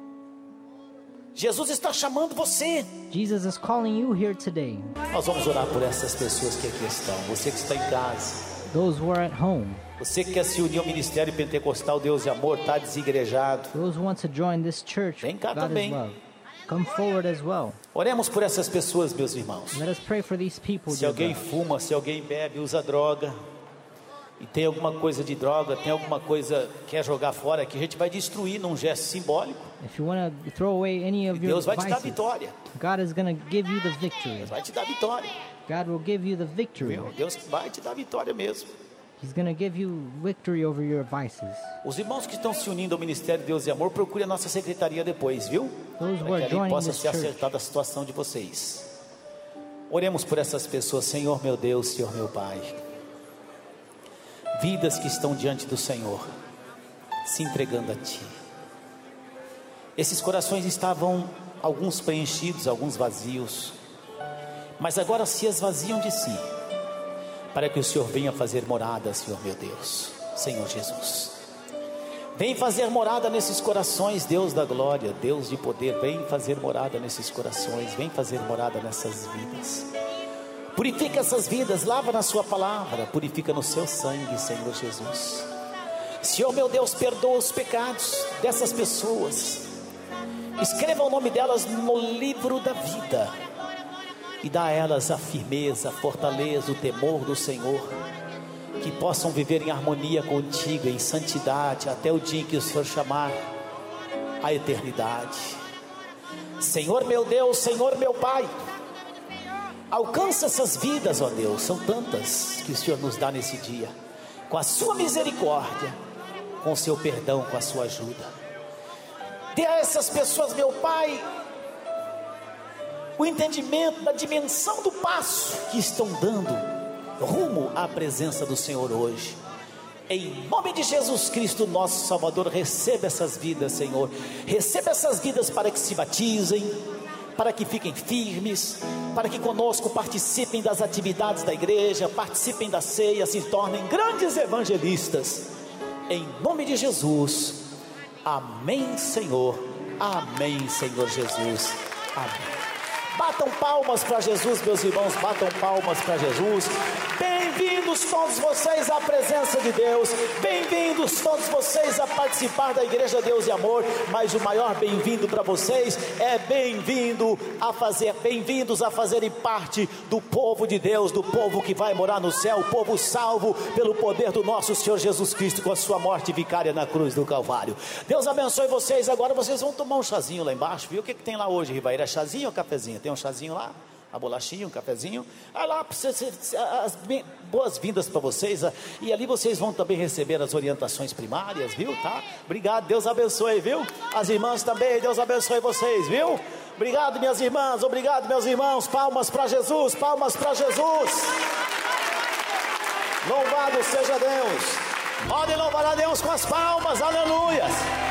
Speaker 5: Jesus está chamando você.
Speaker 6: Jesus is calling you here today.
Speaker 5: Nós vamos orar por essas pessoas que aqui estão. Você que está em casa.
Speaker 6: Those who are at home.
Speaker 5: Você que quer se unir ao Ministério Pentecostal Deus e Amor, está desigrejado.
Speaker 6: Those who want to join this church.
Speaker 5: Vem cá
Speaker 6: God
Speaker 5: também.
Speaker 6: is love. Come forward as well.
Speaker 5: Oremos por essas pessoas, meus irmãos.
Speaker 6: Let us pray for these people.
Speaker 5: Se
Speaker 6: dear
Speaker 5: alguém
Speaker 6: God.
Speaker 5: fuma, se alguém bebe, usa droga, e tem alguma coisa de droga, tem alguma coisa que quer jogar fora, que a gente vai destruir num gesto simbólico,
Speaker 6: If you want to throw away any of your
Speaker 5: Deus vai te dar
Speaker 6: vices,
Speaker 5: vitória.
Speaker 6: God is going to give you the victory.
Speaker 5: Vai te dar vitória.
Speaker 6: God will give you the victory.
Speaker 5: Viu? Deus vai te dar vitória mesmo.
Speaker 6: He's going to give you victory over your vices.
Speaker 5: Os irmãos que estão se unindo ao Ministério Deus e Amor, procure a nossa secretaria depois, viu?
Speaker 6: Those who
Speaker 5: Para
Speaker 6: are
Speaker 5: que ali
Speaker 6: joining
Speaker 5: possa
Speaker 6: this
Speaker 5: ser
Speaker 6: church.
Speaker 5: acertada a situação de vocês. Oremos por essas pessoas, Senhor meu Deus, Senhor meu Pai. Vidas que estão diante do Senhor, se entregando a Ti. Esses corações estavam, alguns preenchidos, alguns vazios, mas agora se esvaziam de si, para que o Senhor venha fazer morada, Senhor meu Deus, Senhor Jesus. Vem fazer morada nesses corações, Deus da glória, Deus de poder. Vem fazer morada nesses corações, vem fazer morada nessas vidas. Purifica essas vidas, lava na sua palavra, purifica no seu sangue, Senhor Jesus. Senhor meu Deus, perdoa os pecados dessas pessoas. Escreva o nome delas no livro da vida e dá a elas a firmeza, a fortaleza, o temor do Senhor, que possam viver em harmonia contigo, em santidade, até o dia em que o Senhor chamar a eternidade. Senhor meu Deus, Senhor meu Pai, alcança essas vidas, ó Deus, são tantas que o Senhor nos dá nesse dia, com a sua misericórdia, com o seu perdão, com a sua ajuda. Dê a essas pessoas, meu Pai, o entendimento da dimensão do passo que estão dando rumo à presença do Senhor hoje. Em nome de Jesus Cristo, nosso Salvador, receba essas vidas, Senhor. Receba essas vidas para que se batizem, para que fiquem firmes, para que conosco participem das atividades da igreja, participem da ceia, se tornem grandes evangelistas. Em nome de Jesus. Amém, Senhor. Amém, Senhor Jesus. Amém. Batam palmas para Jesus, meus irmãos, batam palmas para Jesus. Bem-vindos todos vocês à presença de Deus. Bem-vindos todos vocês a participar da Igreja Deus e Amor. Mas o maior bem-vindo para vocês é bem-vindos a fazerem parte do povo de Deus, do povo que vai morar no céu, o povo salvo pelo poder do nosso Senhor Jesus Cristo com a sua morte vicária na cruz do Calvário. Deus abençoe vocês. Agora vocês vão tomar um chazinho lá embaixo, viu? O que tem lá hoje, Rivaíra? É chazinho ou cafezinho? Tem um chazinho lá? A bolachinha, um cafezinho, lá, as boas-vindas para vocês, e ali vocês vão também receber as orientações primárias, viu, tá? Obrigado, Deus abençoe, viu? As irmãs também, Deus abençoe vocês, viu? Obrigado, minhas irmãs, obrigado, meus irmãos, palmas para Jesus, palmas para Jesus. Louvado seja Deus. Podem louvar a Deus com as palmas, aleluias.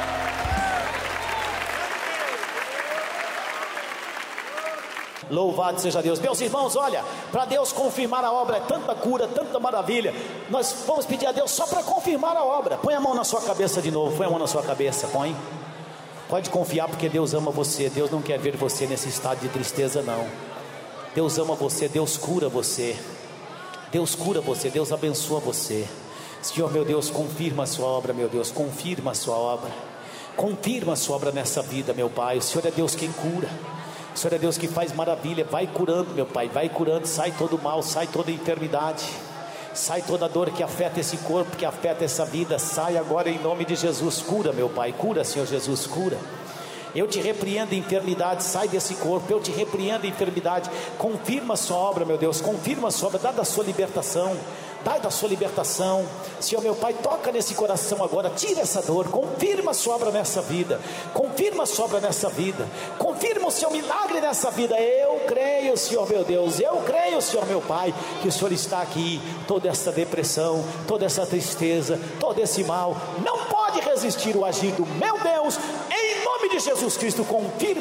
Speaker 5: Louvado seja Deus. Meus irmãos, olha, para Deus confirmar a obra, é tanta cura, tanta maravilha. Nós vamos pedir a Deus só para confirmar a obra. Põe a mão na sua cabeça de novo, põe a mão na sua cabeça, põe. Pode confiar, porque Deus ama você. Deus não quer ver você nesse estado de tristeza, não. Deus ama você, Deus cura você. Deus cura você, Deus abençoa você. Senhor, meu Deus, confirma a sua obra, meu Deus, confirma a sua obra. Confirma a sua obra nessa vida, meu Pai. O Senhor é Deus quem cura. O Senhor é Deus que faz maravilha. Vai curando, meu Pai, vai curando. Sai todo mal, sai toda enfermidade, sai toda dor que afeta esse corpo, que afeta essa vida. Sai agora em nome de Jesus. Cura, meu Pai, cura, Senhor Jesus, cura. Eu te repreendo enfermidade, sai desse corpo. Eu te repreendo enfermidade. Confirma a sua obra, meu Deus, confirma a sua obra. Dá da sua libertação, dai da sua libertação. Senhor meu Pai, toca nesse coração agora, tira essa dor, confirma a sua obra nessa vida, confirma a sua obra nessa vida, confirma o seu milagre nessa vida. Eu creio, Senhor meu Deus, eu creio, Senhor meu Pai, que o Senhor está aqui. Toda essa depressão, toda essa tristeza, todo esse mal, não pode resistir o agir do meu Deus, em nome de Jesus Cristo. Confirma